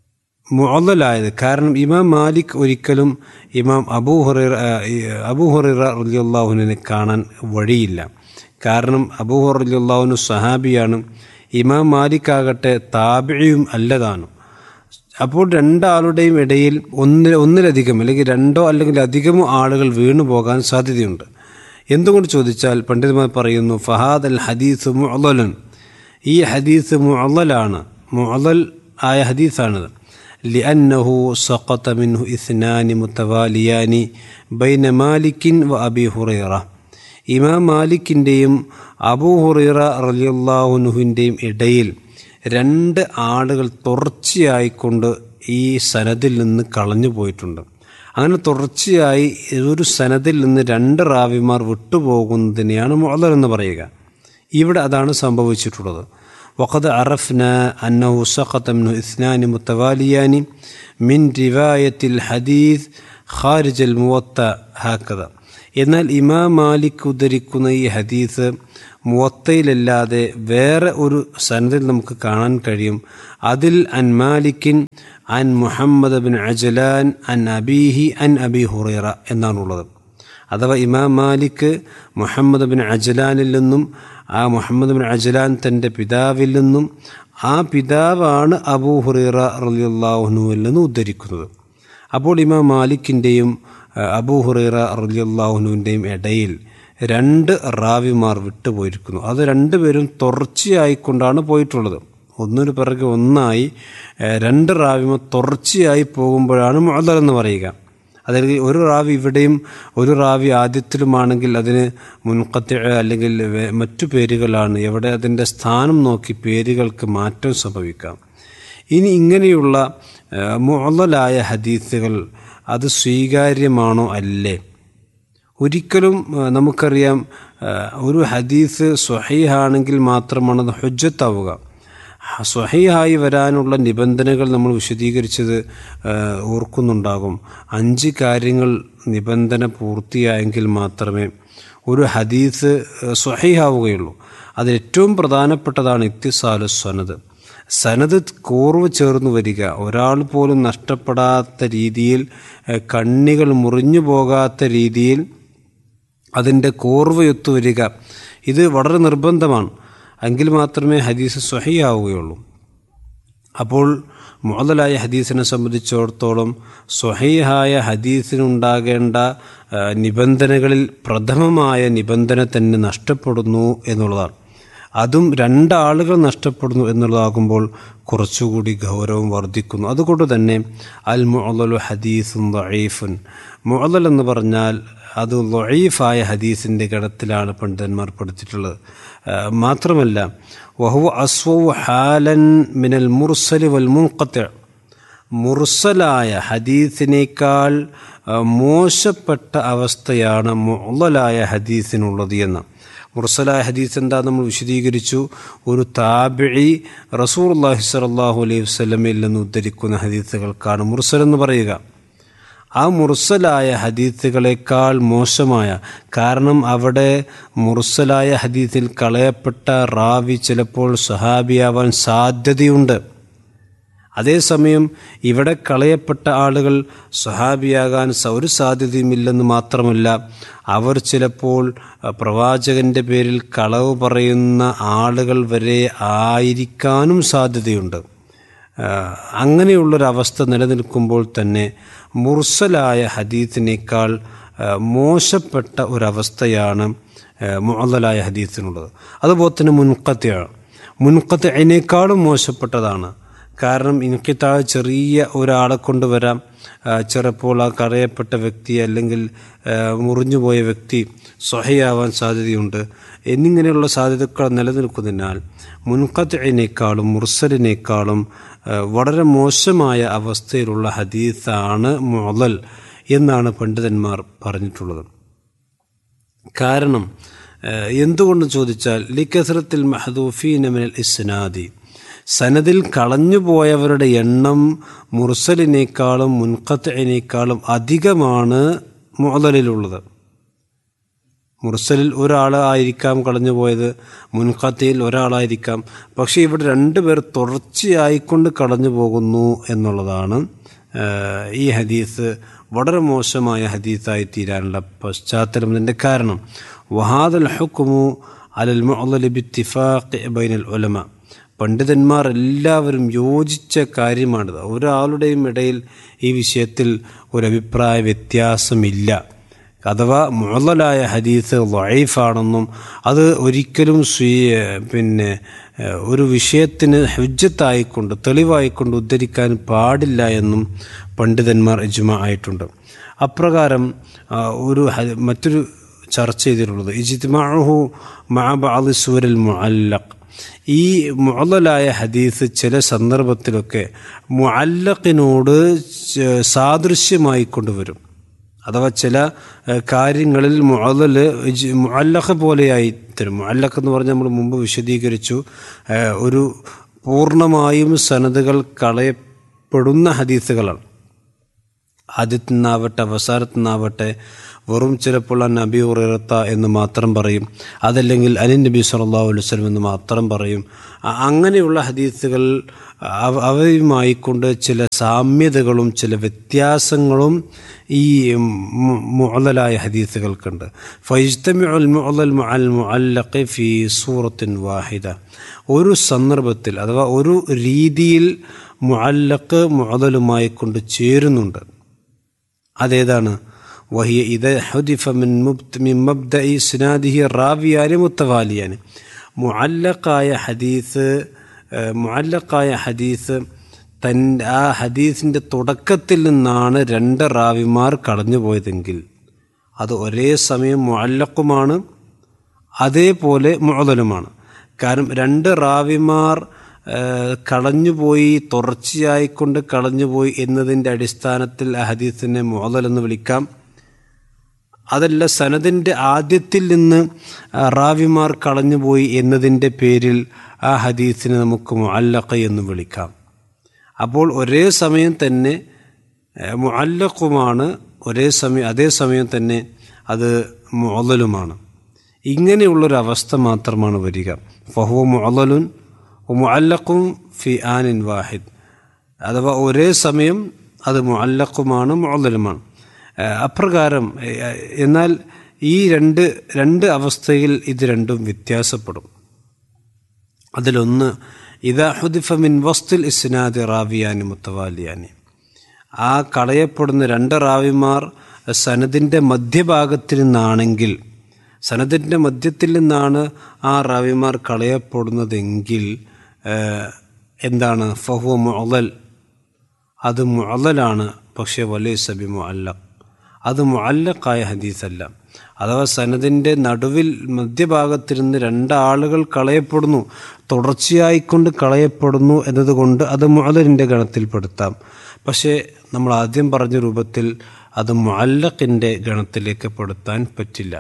മുഅല്ലലായത്. കാരണം ഇമാം മാലിക് ഒരിക്കലും ഇമാം അബൂ ഹുറൈറ അബൂ ഹുറൈറ റളിയല്ലാഹു അൻഹുവിനെ കാണാൻ വഴിയില്ല. കാരണം അബൂ ഹുറൈറ റളിയല്ലാഹു അൻഹു സഹാബിയാണ്, ഇമാം മാലിക് ആകട്ടെ താബിഈയും അല്ലതാനും. അപ്പോൾ രണ്ടാളുടെയും ഇടയിൽ ഒന്ന് ഒന്നിലധികം അല്ലെങ്കിൽ രണ്ടോ അല്ലെങ്കിൽ അധികമോ ആളുകൾ വീണു പോകാൻ സാധ്യതയുണ്ട്. എന്തുകൊണ്ട് ചോദിച്ചാൽ പണ്ഡിതന്മാർ പറയുന്നു ഫഹാദൽ ഹദീസ് മുഅല്ലൻ, ഈ ഹദീസ് മുഅല്ലലാണ്, മുഅല്ലൽ ആയ ഹദീസാണിത്. ലിഅന്നഹു സഖത മിൻഹു ഇസ്നാനി മുതവാലിയാനി ബൈന മാലിക്കിൻ വ അബീ ഹുറൈറ, ഇമാം മാലിക്കിൻ്റെയും അബൂ ഹുറൈറ റളിയല്ലാഹു അൻഹുവിൻ്റെയും ഇടയിൽ രണ്ട് ആളുകൾ തുടർച്ചയായിക്കൊണ്ട് ഈ സനദിൽ നിന്ന് കളഞ്ഞു പോയിട്ടുണ്ട്. അങ്ങനെ തുടർച്ചയായി ഒരു സനദിൽ നിന്ന് രണ്ട് റാവിമാർ വിട്ടുപോകുന്നതിനെയാണ് മുഅല്ലൽ എന്ന് പറയുക. ഇവിടെ അതാണ് സംഭവിച്ചിട്ടുള്ളത്. വഖദ് അറഫ്ന അന്നഹു സഖത മിൻഹു ഇസ്നാനി മുതവാലിയാനി മിൻ റിവായത്തിൽ ഹദീസ് ഖാരിജൽ മുവത്ത ഹാക്കദ. എന്നാൽ ഇമാം മാലിക് ഉദ്ധരിക്കുന്ന ഈ ഹദീസ് മുവത്തയിലല്ലാതെ വേറെ ഒരു സനദിൽ നമുക്ക് കാണാൻ കഴിയും. അതിൽ അൻ മാലിക്കിൻ അൻ മുഹമ്മദ് ബിൻ അജ്ലാൻ അൻ അബീഹി അൻ അബി ഹുറൈറ എന്നാണുള്ളത്. അഥവാ ഇമാം മാലിക് മുഹമ്മദ് ബിൻ അജ്ലാനിൽ നിന്നും ആ മുഹമ്മദ് ബിൻ അജ്ലാൻ തൻ്റെ പിതാവിൽ നിന്നും ആ പിതാവാണ് അബൂ ഹുറൈറ റളിയല്ലാഹു അൻഹുവിൽ നിന്ന് ഉദ്ധരിക്കുന്നത്. അപ്പോൾ ഇമാം മാലിക്കിൻ്റെയും അബൂ ഹുറൈറ റളിയല്ലാഹു അൻഹുവിൻ്റെയും ഇടയിൽ രണ്ട് റാവിമാർ വിട്ടുപോയിരിക്കുന്നു. അത് രണ്ടുപേരും തുടർച്ചയായിക്കൊണ്ടാണ് പോയിട്ടുള്ളത്. ഒന്നിനു പിറകെ ഒന്നായി രണ്ട് റാവിമാർ തുടർച്ചയായി പോകുമ്പോഴാണ് മുഅല്ലൽ എന്ന് പറയുക. അതായത് ഒരു റാവി ഇവിടെയും ഒരു റാവി ആദ്യത്തിലുമാണെങ്കിൽ അതിന് മുൻഖത്തി അല്ലെങ്കിൽ മറ്റു പേരുകളാണ്. എവിടെ അതിൻ്റെ സ്ഥാനം നോക്കി പേരുകൾക്ക് മാറ്റം സംഭവിക്കാം. ഇനി ഇങ്ങനെയുള്ള മുഅല്ലലായ ഹദീസുകൾ അത് സ്വീകാര്യമാണോ അല്ലേ? ഒരിക്കലും നമുക്കറിയാം ഒരു ഹദീസ് സ്വഹീഹാണെങ്കിൽ മാത്രമാണ് അത് ഹുജ്ജത്താവുക. സ്വഹീഹായി വരാനുള്ള നിബന്ധനകൾ നമ്മൾ വിശദീകരിച്ചത് ഓർക്കുന്നുണ്ടാകും. അഞ്ച് കാര്യങ്ങൾ നിബന്ധന പൂർത്തിയായെങ്കിൽ മാത്രമേ ഒരു ഹദീസ് സ്വഹീഹാവുകയുള്ളൂ. അതിൽ ഏറ്റവും പ്രധാനപ്പെട്ടതാണ് ഇത്തിസാലു സനദ്. സനദ് കോർവ് ചേർന്നു വരിക, ഒരാൾ പോലും നഷ്ടപ്പെടാത്ത രീതിയിൽ, കണ്ണികൾ മുറിഞ്ഞു പോകാത്ത രീതിയിൽ അതിൻ്റെ കോർവയൊത്തു വരിക, ഇത് വളരെ നിർബന്ധമാണ്. എങ്കിൽ മാത്രമേ ഹദീസ് സ്വഹീഹാവുകയുള്ളൂ. അപ്പോൾ മുഅല്ലലായ ഹദീസിനെ സംബന്ധിച്ചിടത്തോളം സ്വഹീഹായ ഹദീസിനുണ്ടാകേണ്ട നിബന്ധനകളിൽ പ്രഥമമായ നിബന്ധന തന്നെ നഷ്ടപ്പെടുന്നു എന്നുള്ളതാണ്. അതും രണ്ടാളുകൾ നഷ്ടപ്പെടുന്നു എന്നുള്ളതാകുമ്പോൾ കുറച്ചുകൂടി ഗൗരവം വർദ്ധിക്കുന്നു. അതുകൊണ്ട് തന്നെ അൽ മുഅല്ലലു ഹദീസുൻ ദഈഫുൻ, മുഅല്ലൽ എന്ന് പറഞ്ഞാൽ അത് ദഈഫായ ഹദീസിൻ്റെ ഗണത്തിലാണ് പണ്ഡിതന്മാർ പഠിച്ചിട്ടുള്ളത്. മാത്രമല്ല വഹുവ അസ്വഉ ഹാലൻ മിനൽ മുർസലി വൽ മുൻഖത്തി, മുർസലായ ഹദീസിനേക്കാൾ മോശപ്പെട്ട അവസ്ഥയാണ് മുഅല്ലലായ ഹദീസിനുള്ളത് എന്ന്. മുർസലായ ഹദീസ് എന്താ നമ്മൾ വിശദീകരിച്ചു. ഒരു താബിഈ റസൂലുള്ളാഹി സ്വല്ലല്ലാഹു അലൈഹി വസല്ലമയിൽ നിന്ന് ഉദ്ധരിക്കുന്ന ഹദീസുകൾക്കാണ് മുർസൽ എന്ന് പറയുക. ആ മുർസലായ ഹദീസുകളേക്കാൾ മോശമായ, കാരണം അവിടെ മുർസലായ ഹദീസിൽ കളയപ്പെട്ട റാവി ചിലപ്പോൾ സ്വഹാബിയാവാൻ സാധ്യതയുണ്ട്. അതേസമയം ഇവിടെ കളയപ്പെട്ട ആളുകൾ സ്വഹാബിയാകാൻ ഒരു സാധ്യതയുമില്ലെന്ന് മാത്രമല്ല, അവർ ചിലപ്പോൾ പ്രവാചകന്റെ പേരിൽ കളവ് പറയുന്ന ആളുകൾ വരെ ആയിരിക്കാനും സാധ്യതയുണ്ട്. അങ്ങനെയുള്ളൊരവസ്ഥ നിലനിൽക്കുമ്പോൾ തന്നെ മുർസലായ ഹദീസിനേക്കാൾ മോശപ്പെട്ട ഒരവസ്ഥയാണ് മുഅല്ലലായ ഹദീസിനുള്ളത്. അതുപോലെ തന്നെ മുൻഖത്തിയാണ്, മുൻഖത്തിനേക്കാളും മോശപ്പെട്ടതാണ്. കാരണം ഇൻഖിതാ ചെറിയ ഒരാളെ കൊണ്ടുവരാം, ചിലപ്പോൾ ആ കറയപ്പെട്ട വ്യക്തി അല്ലെങ്കിൽ മുറിഞ്ഞുപോയ വ്യക്തി സ്വഹീഹാവാൻ സാധ്യതയുണ്ട്. എന്നിങ്ങനെയുള്ള സാധ്യതകൾ നിലനിൽക്കുന്നതിനാൽ മുൻഖത്തിനേക്കാളും മുർസലിനേക്കാളും വളരെ മോശമായ അവസ്ഥയിലുള്ള ഹദീസാണ് മുഅല്ലൽ എന്നാണ് പണ്ഡിതന്മാർ പറഞ്ഞിട്ടുള്ളത്. കാരണം എന്തുകൊണ്ട് ചോദിച്ചാൽ ലികസ്റത്തിൽ മഹ്ദൂഫീന മിനൽ ഇസ്നാദി, സനദിൽ കളഞ്ഞുപോയവരുടെ എണ്ണം മുർസലിനേക്കാളും മുൻഖത്തിനേക്കാളും അധികമാണ് മുഅല്ലലിലുള്ളത്. മുർസലിൽ ഒരാളായിരിക്കാം കളഞ്ഞു പോയത്, മുൻഖത്തിയിൽ ഒരാളായിരിക്കാം. പക്ഷേ ഇവിടെ രണ്ടുപേർ തുടർച്ചയായിക്കൊണ്ട് കളഞ്ഞു പോകുന്നു എന്നുള്ളതാണ് ഈ ഹദീസ് വളരെ മോശമായ ഹദീസായി തീരാനുള്ള പശ്ചാത്തലം. ഇതിൻ്റെ കാരണം വഹാദൽ ഹുക്മു അലൽ മുഅല്ലൽ ബിത്തിഫാഖ് ബൈനൽ ഉലമ, പണ്ഡിതന്മാർ എല്ലാവരും യോജിച്ച കാര്യമാണിത്. ഒരാളുടെയും ഇടയിൽ ഈ വിഷയത്തിൽ ഒരഭിപ്രായ വ്യത്യാസമില്ല. അഥവാ മുഅല്ലലായ ഹദീസ് ദഈഫാണെന്നും അത് ഒരിക്കലും സ്വീ പിന്നെ ഒരു വിഷയത്തിന് ഹുജ്ജത്തായിക്കൊണ്ട് തെളിവായിക്കൊണ്ട് ഉദ്ധരിക്കാൻ പാടില്ല എന്നും പണ്ഡിതന്മാർ ഇജ്മാ ആയിട്ടുണ്ട്. അപ്രകാരം ഒരു മറ്റൊരു ചർച്ച ചെയ്തിട്ടുള്ളത് ഇജ്തിമാഉഹു മഅ ബഅദി സൂറൽ മുഅല്ലഖ്. ഈ മുഅല്ലലായ ഹദീസ് ചില സന്ദർഭത്തിലൊക്കെ മുഅല്ലഖിനോട് സാദൃശ്യമായി കൊണ്ടുവരും. അഥവാ ചില കാര്യങ്ങളിൽ മുഅല്ലൽ മുഅല്ലഖ് പോലെയായി തരും. മുഅല്ലഖ് എന്ന് പറഞ്ഞാൽ നമ്മൾ മുമ്പ് വിശദീകരിച്ചു, ഒരു പൂർണ്ണമായും സനദുകൾ കളയപ്പെടുന്ന ഹദീസുകളാണ്. ആദ്യത്തു നിന്നാവട്ടെ അവസാനത്തു നിന്നാവട്ടെ വെറും ചിലപ്പോൾ അൻ നബി ഹുറൈറത്ത എന്ന് മാത്രം പറയും, അതല്ലെങ്കിൽ അനിൻ നബി സല്ലല്ലാഹു അലൈഹി വസല്ലം എന്ന് മാത്രം പറയും. അങ്ങനെയുള്ള ഹദീസുകൾ അവയുമായിക്കൊണ്ട് ചില സാമ്യതകളും ചില വ്യത്യാസങ്ങളും ഈ മുഅല്ലലായ ഹദീസുകൾക്കുണ്ട്. ഫയജ്തമിഉൽ മുഅല്ലൽ മഅൽ മുഅല്ലഖി ഫീ സൂറത്തിൻ വാഹിദ, ഒരു സന്ദർഭത്തിൽ അഥവാ ഒരു രീതിയിൽ മുഅല്ലഖ് മുഅല്ലലുമായി കൊണ്ട് ചേരുന്നുണ്ട്. അതേതാണ്? വഹിയ ഇദ ഹുദിഫ മിൻ മിൻ മബ്ദഇ ഇസ്നാദിഹി റാവിയാനി മുത്തവാലിയാനി. മുഅല്ലഖായ ഹദീസ് മുഅല്ലഖായ ഹദീസ് തൻ ആ ഹദീസിൻ്റെ തുടക്കത്തിൽ നിന്നാണ് രണ്ട് റാവിമാർ കടന്നു പോയതെങ്കിൽ അത് ഒരേ സമയം മുഅല്ലഖുമാണ് അതേപോലെ മുഅല്ലലുമാണ്. കാരണം രണ്ട് റാവിമാർ കളഞ്ഞുപോയി, തുടർച്ചയായിക്കൊണ്ട് കളഞ്ഞുപോയി എന്നതിൻ്റെ അടിസ്ഥാനത്തിൽ ആ ഹദീസിനെ മുഅല്ലൽ എന്ന് വിളിക്കാം. അതല്ല, സനദിൻ്റെ ആദ്യത്തിൽ നിന്ന് റാവിമാർ കളഞ്ഞുപോയി എന്നതിൻ്റെ പേരിൽ ആ ഹദീസിനെ നമുക്ക് മുഅല്ലഖ് എന്ന് വിളിക്കാം. അപ്പോൾ ഒരേ സമയം തന്നെ മുഅല്ലഖുമാണ്, ഒരേ സമയം അതേ സമയം തന്നെ അത് മുഅല്ലലുമാണ്. ഇങ്ങനെയുള്ളൊരവസ്ഥ മാത്രമാണ് വരിക. ഫഹുവ മുഅല്ലലുൻ മുഅല്ലഖും ഫി ആനിൻ വാഹിദ്, അഥവാ ഒരേ സമയം അത് മുഅല്ലഖുമാണ് മുഅല്ലലുമാണ്. അപ്രകാരം എന്നാൽ ഈ രണ്ട് രണ്ട് അവസ്ഥയിൽ ഇത് രണ്ടും വ്യത്യാസപ്പെടും. അതിലൊന്ന് ഇദാ ഹുദിഫ മിൻ വസ്തിൽ ഇസ്നാദി റാവിയാനി മുത്തവാലിയാനി, ആ കളയപ്പെടുന്ന രണ്ട് റാവിമാർ സനദിൻ്റെ മധ്യഭാഗത്തിൽ നിന്നാണെങ്കിൽ, സനദിൻ്റെ മധ്യത്തിൽ നിന്നാണ് ആ റാവിമാർ കളയപ്പെടുന്നതെങ്കിൽ എന്താണ്? ഫഹുവ മുഅല്ലൽ, അത് മുഅല്ലലാണ്. പക്ഷേ വലൈസ ബി മുഅല്ലഖ്, അത് മുഅല്ലഖായ ഹദീസല്ല. അഥവാ സനദിൻ്റെ നടുവിൽ മധ്യഭാഗത്തിരുന്ന് രണ്ടാളുകൾ കളയപ്പെടുന്നു, തുടർച്ചയായിക്കൊണ്ട് കളയപ്പെടുന്നു എന്നതുകൊണ്ട് അത് മുഅല്ലലിൻ്റെ ഗണത്തിൽപ്പെടുത്താം. പക്ഷേ നമ്മൾ ആദ്യം പറഞ്ഞ രൂപത്തിൽ അത് മുഅല്ലഖിൻ്റെ ഗണത്തിലേക്ക് പെടുത്താൻ പറ്റില്ല.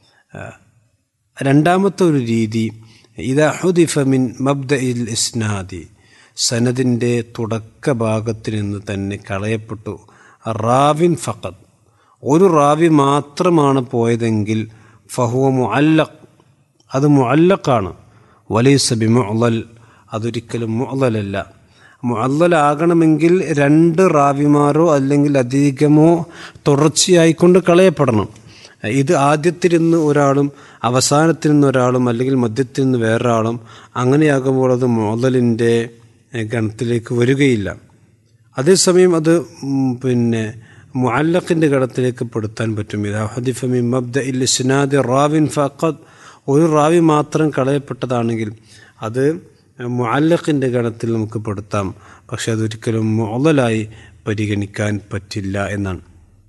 രണ്ടാമത്തെ ഒരു രീതി ഇദാ ഹുദിഫ മിൻ മബ്ദഇൽ ഇസ്നാദി, സനദിൻ്റെ തുടക്ക ഭാഗത്തിൽ നിന്ന് തന്നെ കളയപ്പെട്ടു റാവിൻ ഫഖദ്, ഒരു റാവി മാത്രമാണ് പോയതെങ്കിൽ ഫഹുവ മുഅല്ലഖ്, അത് മുഅല്ലഖാണ്. വലൈസ ബി മുഅല്ലൽ, അതൊരിക്കലും മുഅല്ലലല്ല. മുഅല്ലലാകണമെങ്കിൽ രണ്ട് റാവിമാരോ അല്ലെങ്കിൽ അധികമോ തുടർച്ചയായിക്കൊണ്ട് കളയപ്പെടണം. ഇത് ആദ്യത്തിൽ നിന്ന് ഒരാളും അവസാനത്തിൽ നിന്ന് ഒരാളും അല്ലെങ്കിൽ മധ്യത്തിൽ നിന്ന് വേറൊരാളും അങ്ങനെയാകുമ്പോൾ അത് മുഅല്ലലിൻ്റെ ഗണത്തിലേക്ക് വരികയില്ല. അതേസമയം അത് പിന്നെ മുഅല്ലഖിൻ്റെ ഗണത്തിലേക്ക് പെടുത്താൻ പറ്റും. ഇദാ ഹുദിഫ മിൻ മബ്ദഇൽ ഇസ്നാദി റാവിൻ ഫഖദ്, ഒരു റാവി മാത്രം കളയപ്പെട്ടതാണെങ്കിൽ അത് മുഅല്ലഖിൻ്റെ ഗണത്തിൽ നമുക്ക് പെടുത്താം. പക്ഷെ അതൊരിക്കലും മുഅല്ലലായി പരിഗണിക്കാൻ പറ്റില്ല എന്നാണ്.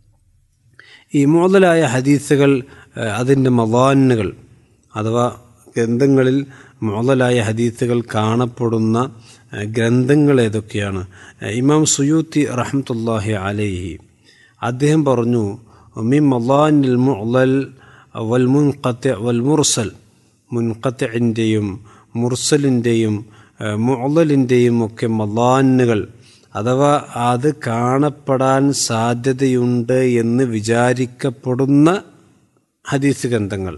ഈ മുഅല്ലലായ ഹദീസുകൾ അതിൻ്റെ മദാനുകൾ അഥവാ ഗ്രന്ഥങ്ങളിൽ മുഅല്ലലായ ഹദീസുകൾ കാണപ്പെടുന്ന ഗ്രന്ഥങ്ങൾ ഏതൊക്കെയാണ്? ഇമാം സുയൂത്തി റഹ്മത്തുള്ളാഹി അലൈഹി അദ്ദേഹം പറഞ്ഞു, മിൻ മദാനിൽ മുഅല്ലൽ വൽ മുൻഖത്തി വൽ മുർസൽ, മുൻഖത്തിൻ്റെയും മുർസലിൻ്റെയും മുഅല്ലലിൻ്റെയും ഒക്കെ മദാനുകൾ അഥവാ അത് കാണപ്പെടാൻ സാധ്യതയുണ്ട് എന്ന് വിചാരിക്കപ്പെടുന്ന ഹദീസ് ഗ്രന്ഥങ്ങൾ.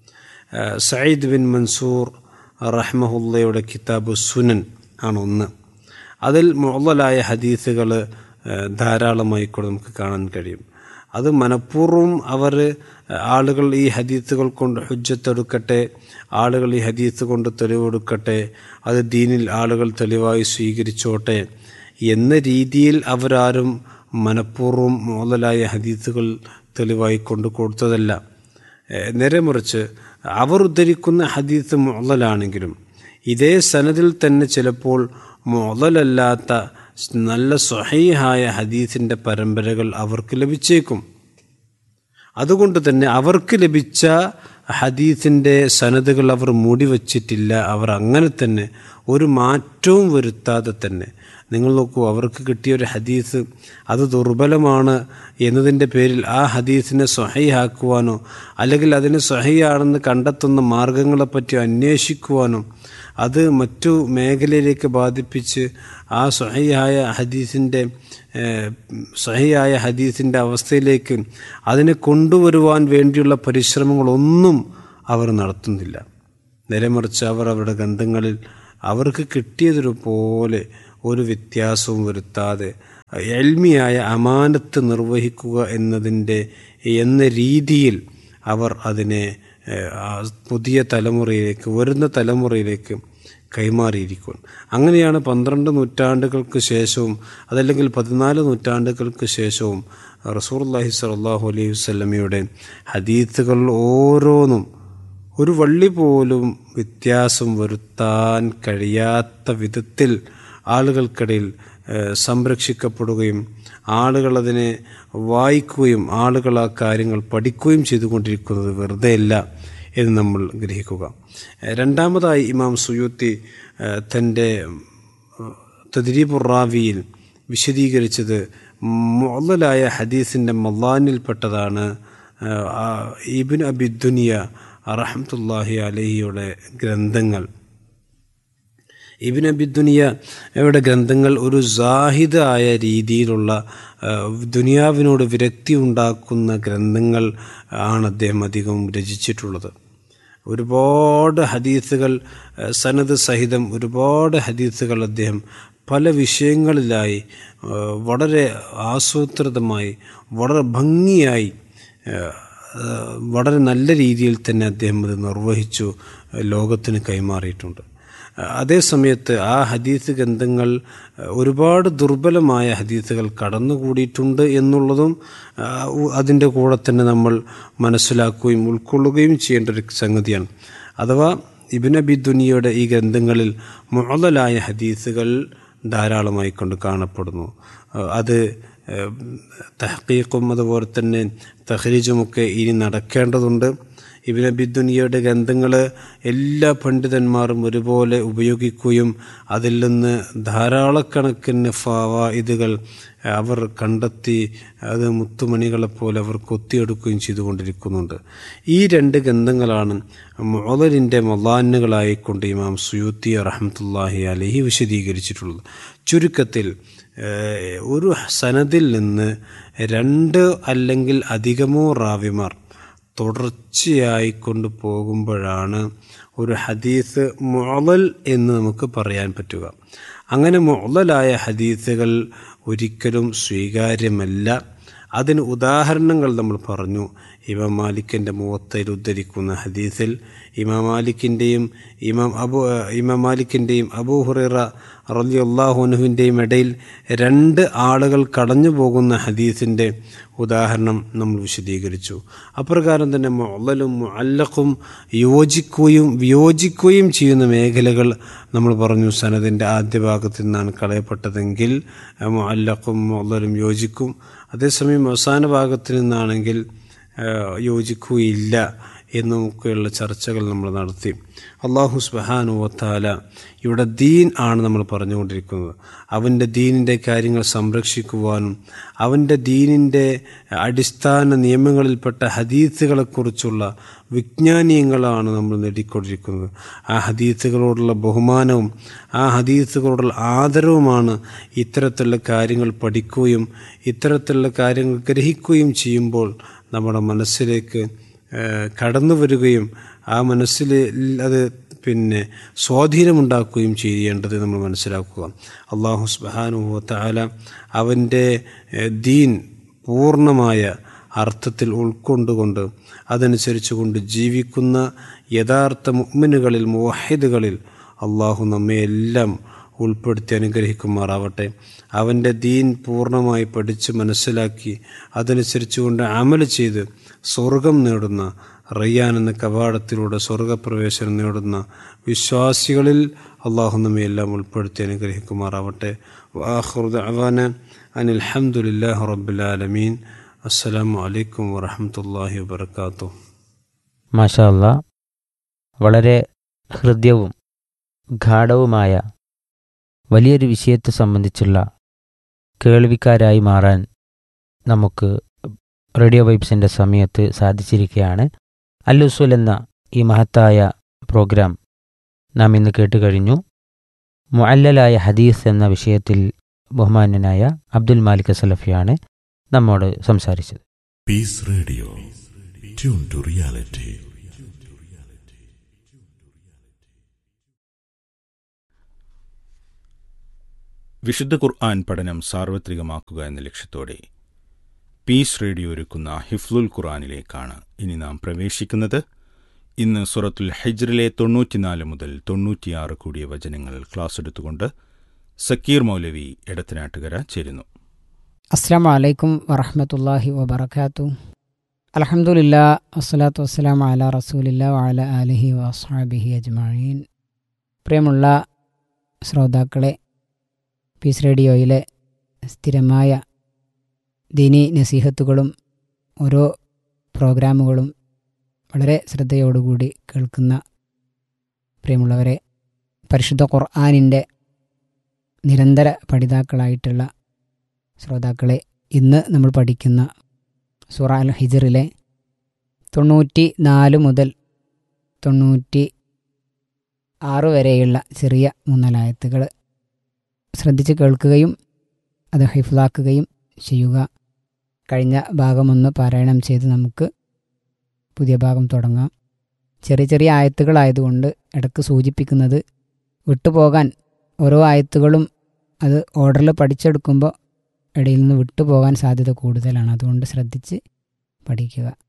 സയ്യിദ് ബിൻ മൻസൂർ റഹ്മഹുല്ലയുടെ കിതാബ് സുനൻ ആണ് ഒന്ന്. അതിൽ മുഅല്ലലായ ഹദീസുകൾ ധാരാളമായി കൂടെ നമുക്ക് കാണാൻ കഴിയും. അത് മനഃപൂർവ്വം അവർ ആളുകൾ ഈ ഹദീസുകൾ കൊണ്ട് ഹുജ്ജത്തെടുക്കട്ടെ, ആളുകൾ ഈ ഹദീസ് കൊണ്ട് തെളിവെടുക്കട്ടെ, അത് ദീനിൽ ആളുകൾ തെളിവായി സ്വീകരിച്ചോട്ടെ എന്ന രീതിയിൽ അവരാരും മനഃപൂർവ്വം മുഅല്ലലായ ഹദീസുകൾ തെളിവായി കൊണ്ട് കൊടുത്തതല്ല. നേരെ മറിച്ച് അവർ ഉദ്ധരിക്കുന്ന ഹദീസ് മുഅല്ലലാണെങ്കിലും ഇതേ സനദിൽ തന്നെ ചിലപ്പോൾ മുഅല്ലലല്ലാത്ത നല്ല സ്വഹീഹായ ഹദീസിൻ്റെ പരമ്പരകൾ അവർക്ക് ലഭിച്ചേക്കും. അതുകൊണ്ട് തന്നെ അവർക്ക് ലഭിച്ച ഹദീസിൻ്റെ സനദുകൾ അവർ മൂടിവച്ചിട്ടില്ല. അവർ അങ്ങനെ തന്നെ ഒരു മാറ്റവും വരുത്താതെ തന്നെ, നിങ്ങൾ നോക്കൂ, അവർക്ക് കിട്ടിയൊരു ഹദീസ് അത് ദുർബലമാണ് എന്നതിൻ്റെ പേരിൽ ആ ഹദീസിനെ സ്വഹീഹാക്കുവാനോ അല്ലെങ്കിൽ അതിന് സ്വഹീഹാണെന്ന് കണ്ടെത്തുന്ന മാർഗങ്ങളെപ്പറ്റി അന്വേഷിക്കുവാനോ അത് മറ്റു മേഖലയിലേക്ക് ബാധിപ്പിച്ച് ആ സ്വഹീഹായ ഹദീസിൻ്റെ സ്വഹീഹായ ഹദീസിൻ്റെ അവസ്ഥയിലേക്ക് അതിനെ കൊണ്ടുവരുവാൻ വേണ്ടിയുള്ള പരിശ്രമങ്ങളൊന്നും അവർ നടത്തുന്നില്ല. നേരെ മറിച്ച് അവർ അവരുടെ ഗ്രന്ഥങ്ങളിൽ അവർക്ക് കിട്ടിയതുപോലെ ഒരു വ്യത്യാസവും വരുത്താതെ എൽമിയായ അമാനത്ത് നിർവഹിക്കുക എന്നതിൻ്റെ എന്ന രീതിയിൽ അവർ അതിനെ പുതിയ തലമുറയിലേക്ക്, വരുന്ന തലമുറയിലേക്ക് കൈമാറിയിരിക്കും. അങ്ങനെയാണ് പന്ത്രണ്ട് നൂറ്റാണ്ടുകൾക്ക് ശേഷവും അതല്ലെങ്കിൽ പതിനാല് നൂറ്റാണ്ടുകൾക്ക് ശേഷവും റസൂലുള്ളാഹി സ്വല്ലല്ലാഹു അലൈഹി വസല്ലമയുടെ ഹദീസുകൾ ഓരോന്നും ഒരു വള്ളി പോലും വ്യത്യാസം വരുത്താൻ കഴിയാത്ത വിധത്തിൽ ആളുകൾക്കിടയിൽ സംരക്ഷിക്കപ്പെടുകയും ആളുകളതിനെ വായിക്കുകയും ആളുകൾ ആ കാര്യങ്ങൾ പഠിക്കുകയും ചെയ്തുകൊണ്ടിരിക്കുന്നത് വെറുതെയല്ല എന്ന് നമ്മൾ ഗ്രഹിക്കുക. രണ്ടാമതായി ഇമാം സുയൂത്തി തൻ്റെ തദ്രീബുർ റാവിയിൽ വിശദീകരിച്ചത് മുഅല്ലലായ ഹദീസിൻ്റെ മളാനിൽപ്പെട്ടതാണ് ഇബ്നു അബി ദുനിയ റഹ്മത്തുള്ളാഹി അലൈഹിയുടെ ഗ്രന്ഥങ്ങൾ. ഇബ്നു അബി ദുനിയയുടെ ഗ്രന്ഥങ്ങൾ ഒരു സാഹിദായ രീതിയിലുള്ള ദുനിയാവിനോട് വിരക്തി ഉണ്ടാക്കുന്ന ഗ്രന്ഥങ്ങൾ ആണ് അദ്ദേഹം അധികവും രചിച്ചിട്ടുള്ളത്. ഒരുപാട് ഹദീസുകൾ സനദ് സഹിതം ഒരുപാട് ഹദീസുകൾ അദ്ദേഹം പല വിഷയങ്ങളിലായി വളരെ ആസൂത്രിതമായി വളരെ ഭംഗിയായി വളരെ നല്ല രീതിയിൽ തന്നെ അദ്ദേഹം അത് നിർവഹിച്ചു ലോകത്തിന് കൈമാറിയിട്ടുണ്ട്. അതേസമയത്ത് ആ ഹദീസ് ഗ്രന്ഥങ്ങൾ ഒരുപാട് ദുർബലമായ ഹദീസുകൾ കടന്നുകൂടിയിട്ടുണ്ട് എന്നുള്ളതും അതിൻ്റെ കൂടെ തന്നെ നമ്മൾ മനസ്സിലാക്കുകയും ഉൾക്കൊള്ളുകയും ചെയ്യേണ്ട ഒരു സംഗതിയാണ്. അഥവാ ഇബ്നു അബി ദുനിയയുടെ ഈ ഗ്രന്ഥങ്ങളിൽ മുഅല്ലലായ ഹദീസുകൾ ധാരാളമായി കൊണ്ട് കാണപ്പെടുന്നു. അത് തഹ്ഖീഖും അതുപോലെ തന്നെ തഖ്രീജുമൊക്കെ ഇനി നടക്കേണ്ടതുണ്ട്. ഇബ്നു അബി ദുനിയയുടെ ഗ്രന്ഥങ്ങൾ എല്ലാ പണ്ഡിതന്മാരും ഒരുപോലെ ഉപയോഗിക്കുകയും അതിൽ നിന്ന് ധാരാളക്കണക്കിന് ഫവായിദുകൾ അവർ കണ്ടെത്തി അത് മുത്തുമണികളെപ്പോലെ അവർ കൊത്തിയെടുക്കുകയും ചെയ്തുകൊണ്ടിരിക്കുന്നുണ്ട്. ഈ രണ്ട് ഗ്രന്ഥങ്ങളാണ് മുഅല്ലലിൻ്റെ മളാനുകളായിക്കൊണ്ട് ഇമാം സുയൂത്തി റഹ്മത്തുള്ളാഹി അലൈഹി വിശദീകരിച്ചിട്ടുള്ളത്. ചുരുക്കത്തിൽ ഒരു സനദിൽ നിന്ന് രണ്ട് അല്ലെങ്കിൽ അധികമോ റാവിമാർ തുടർച്ചയായി കൊണ്ട് പോകുമ്പോഴാണ് ഒരു ഹദീസ് മുഅല്ലൽ എന്ന് നമുക്ക് പറയാൻ പറ്റുക. അങ്ങനെ മുഅല്ലലായ ഹദീസുകൾ ഒരിക്കലും സ്വീകാര്യമല്ല. അതിന് ഉദാഹരണങ്ങൾ നമ്മൾ പറഞ്ഞു. ഇമാം മാലിക്കിൻ്റെ മുവത്തയിൽ ഉദ്ധരിക്കുന്ന ഹദീസിൽ ഇമാം മാലിക്കിൻ്റെയും ഇമാം അബു ഇമാം മാലിക്കിൻ്റെയും അബൂ ഹുറൈറ റളിയല്ലാഹു അൻഹുവിൻ്റെയും ഇടയിൽ രണ്ട് ആളുകൾ കടന്നു പോകുന്ന ഹദീസിൻ്റെ ഉദാഹരണം നമ്മൾ വിശദീകരിച്ചു. അപ്രകാരം തന്നെ മുഅല്ലലും മുഅല്ലഖും യോജിക്കുകയും വിയോജിക്കുകയും ചെയ്യുന്ന മേഖലകൾ നമ്മൾ പറഞ്ഞു. സനദിൻ്റെ ആദ്യ ഭാഗത്തു നിന്നാണ് കളയപ്പെട്ടതെങ്കിൽ മുഅല്ലഖും മുഅല്ലലും യോജിക്കും. അതേസമയം അവസാന ഭാഗത്തു നിന്നാണെങ്കിൽ യോജിക്കുകയില്ല എന്നൊക്കെയുള്ള ചർച്ചകൾ നമ്മൾ നടത്തി. അല്ലാഹു സുബ്ഹാനഹു വ തആല ഇവിടെ ദീൻ ആണ് നമ്മൾ പറഞ്ഞുകൊണ്ടിരിക്കുന്നത്. അവൻ്റെ ദീനിൻ്റെ കാര്യങ്ങൾ സംരക്ഷിക്കുവാനും അവൻ്റെ ദീനിൻ്റെ അടിസ്ഥാന നിയമങ്ങളിൽപ്പെട്ട ഹദീസുകളെക്കുറിച്ചുള്ള വിജ്ഞാനീയങ്ങളാണ് നമ്മൾ നേടിക്കൊണ്ടിരിക്കുന്നത്. ആ ഹദീസുകളോടുള്ള ബഹുമാനവും ആ ഹദീസുകളോടുള്ള ആദരവുമാണ് ഇത്തരത്തിലുള്ള കാര്യങ്ങൾ പഠിക്കുകയും ഇത്തരത്തിലുള്ള കാര്യങ്ങൾ ഗ്രഹിക്കുകയും ചെയ്യുമ്പോൾ നമ്മുടെ മനസ്സിലേക്ക് കടന്നു വരികയും ആ മനസ്സിൽ അത് പിന്നെ സ്വാധീനമുണ്ടാക്കുകയും ചെയ്യേണ്ടത് നമ്മൾ മനസ്സിലാക്കുക. അല്ലാഹു സുബ്ഹാനഹു വ തആല അവൻ്റെ ദീൻ പൂർണ്ണമായ അർത്ഥത്തിൽ ഉൾക്കൊണ്ടുകൊണ്ട് അതനുസരിച്ച് കൊണ്ട് ജീവിക്കുന്ന യഥാർത്ഥ മുഅ്മിനുകളിൽ മുവഹിദുകളിൽ അള്ളാഹു നമ്മെ എല്ലാം ഉൾപ്പെടുത്തി അനുഗ്രഹിക്കുമാറാവട്ടെ. അവൻ്റെ ദീൻ പൂർണ്ണമായി പഠിച്ച് മനസ്സിലാക്കി അതനുസരിച്ച് കൊണ്ട് അമൽ ചെയ്ത് സ്വർഗം നേടുന്ന റയ്യാൻ എന്ന കവാടത്തിലൂടെ സ്വർഗപ്രവേശനം നേടുന്ന വിശ്വാസികളിൽ അള്ളാഹു നമ്മെ എല്ലാം ഉൾപ്പെടുത്തി അനുഗ്രഹിക്കുമാറാവട്ടെ. വആഖിറു ദഅവാന അനിൽ ഹംദുലില്ലാഹി റബ്ബിൽ ആലമീൻ. അസ്സലാമു അലൈക്കും വറഹ്മത്തുള്ളാഹി വബറകാതുഹു. മാഷാ അല്ലാ, വളരെ ഹൃദ്യവും ഗാഢവുമായ വലിയൊരു വിഷയത്തെ സംബന്ധിച്ചുള്ള കേൾവിക്കാരായി മാറാൻ നമുക്ക് റേഡിയോ വൈബ്സിൻ്റെ സമയത്ത് സാധിച്ചിരിക്കുകയാണ്. അൽ ഉസൂൽ എന്ന ഈ മഹത്തായ പ്രോഗ്രാം നാം ഇന്ന് കേട്ട് കഴിഞ്ഞു. മുഅല്ലലായ ഹദീസ് എന്ന വിഷയത്തിൽ ബഹുമാന്യനായ അബ്ദുൽ മാലിക് സലഫിയാണ് നമ്മോട് സംസാരിച്ചത്. Piece radio, tune to reality. വിശുദ്ധ ഖുർആൻ പഠനം സാർവത്രികമാക്കുക എന്ന ലക്ഷ്യത്തോടെ പീസ് റേഡിയോ ഒരുക്കുന്ന ഹിഫ്ലുൽ ഖുർആനിലേക്കാണ് ഇനി നാം പ്രവേശിക്കുന്നത്. ഇന്ന് സൂറത്തുൽ ഹിജ്റിലെ തൊണ്ണൂറ്റിനാല് മുതൽ തൊണ്ണൂറ്റിയാറ് കൂടിയ വചനങ്ങൾ ക്ലാസ് എടുത്തുകൊണ്ട് സക്കീർ മൗലവി എടത്തനാട്ടുകര ചേരുന്നു. അസ്സലാമു അലൈക്കും വറഹ്മത്തുള്ളാഹി വബറകാതുഹു. അൽഹംദുലില്ലാ വസ്സലാത്തു വസ്സലാമു അലാ റസൂലില്ലാ വഅലാ ആലിഹി വഅസ്ഹാബിഹി അജ്മഈൻ. പ്രിയമുള്ള ശ്രോതാക്കളെ, പീസ് റേഡിയോയിലെ സ്ഥിരമായ ദീനി നസീഹത്തുകളും ഓരോ പ്രോഗ്രാമുകളും വളരെ ശ്രദ്ധയോടുകൂടി കേൾക്കുന്ന പ്രിയമുള്ളവരെ, പരിശുദ്ധ ഖുർആനിൻ്റെ നിരന്തര പഠിതാക്കളായിട്ടുള്ള ശ്രോതാക്കളെ, ഇന്ന് നമ്മൾ പഠിക്കുന്ന സൂറ അൽ ഹിജ്റിലെ തൊണ്ണൂറ്റി നാല് മുതൽ തൊണ്ണൂറ്റി ആറ് വരെയുള്ള ചെറിയ മൂന്നാലായത്തുകൾ ശ്രദ്ധിച്ച് കേൾക്കുകയും അത് ഹിഫ്ലാക്കുകയും ചെയ്യുക. കഴിഞ്ഞ ഭാഗമൊന്ന് പാരായണം ചെയ്ത് നമുക്ക് പുതിയ ഭാഗം തുടങ്ങാം. ചെറിയ ചെറിയ ആയത്തുകളായതുകൊണ്ട് ഇടയ്ക്ക് സൂചിപ്പിക്കുന്നത് വിട്ടുപോകാൻ, ഓരോ ആയത്തുകളും അത് ഓർഡറിൽ പഠിച്ചെടുക്കുമ്പോൾ ഇടയിൽ നിന്ന് വിട്ടുപോകാൻ സാധ്യത കൂടുതലാണ്. അതുകൊണ്ട് ശ്രദ്ധിച്ച് പഠിക്കുക.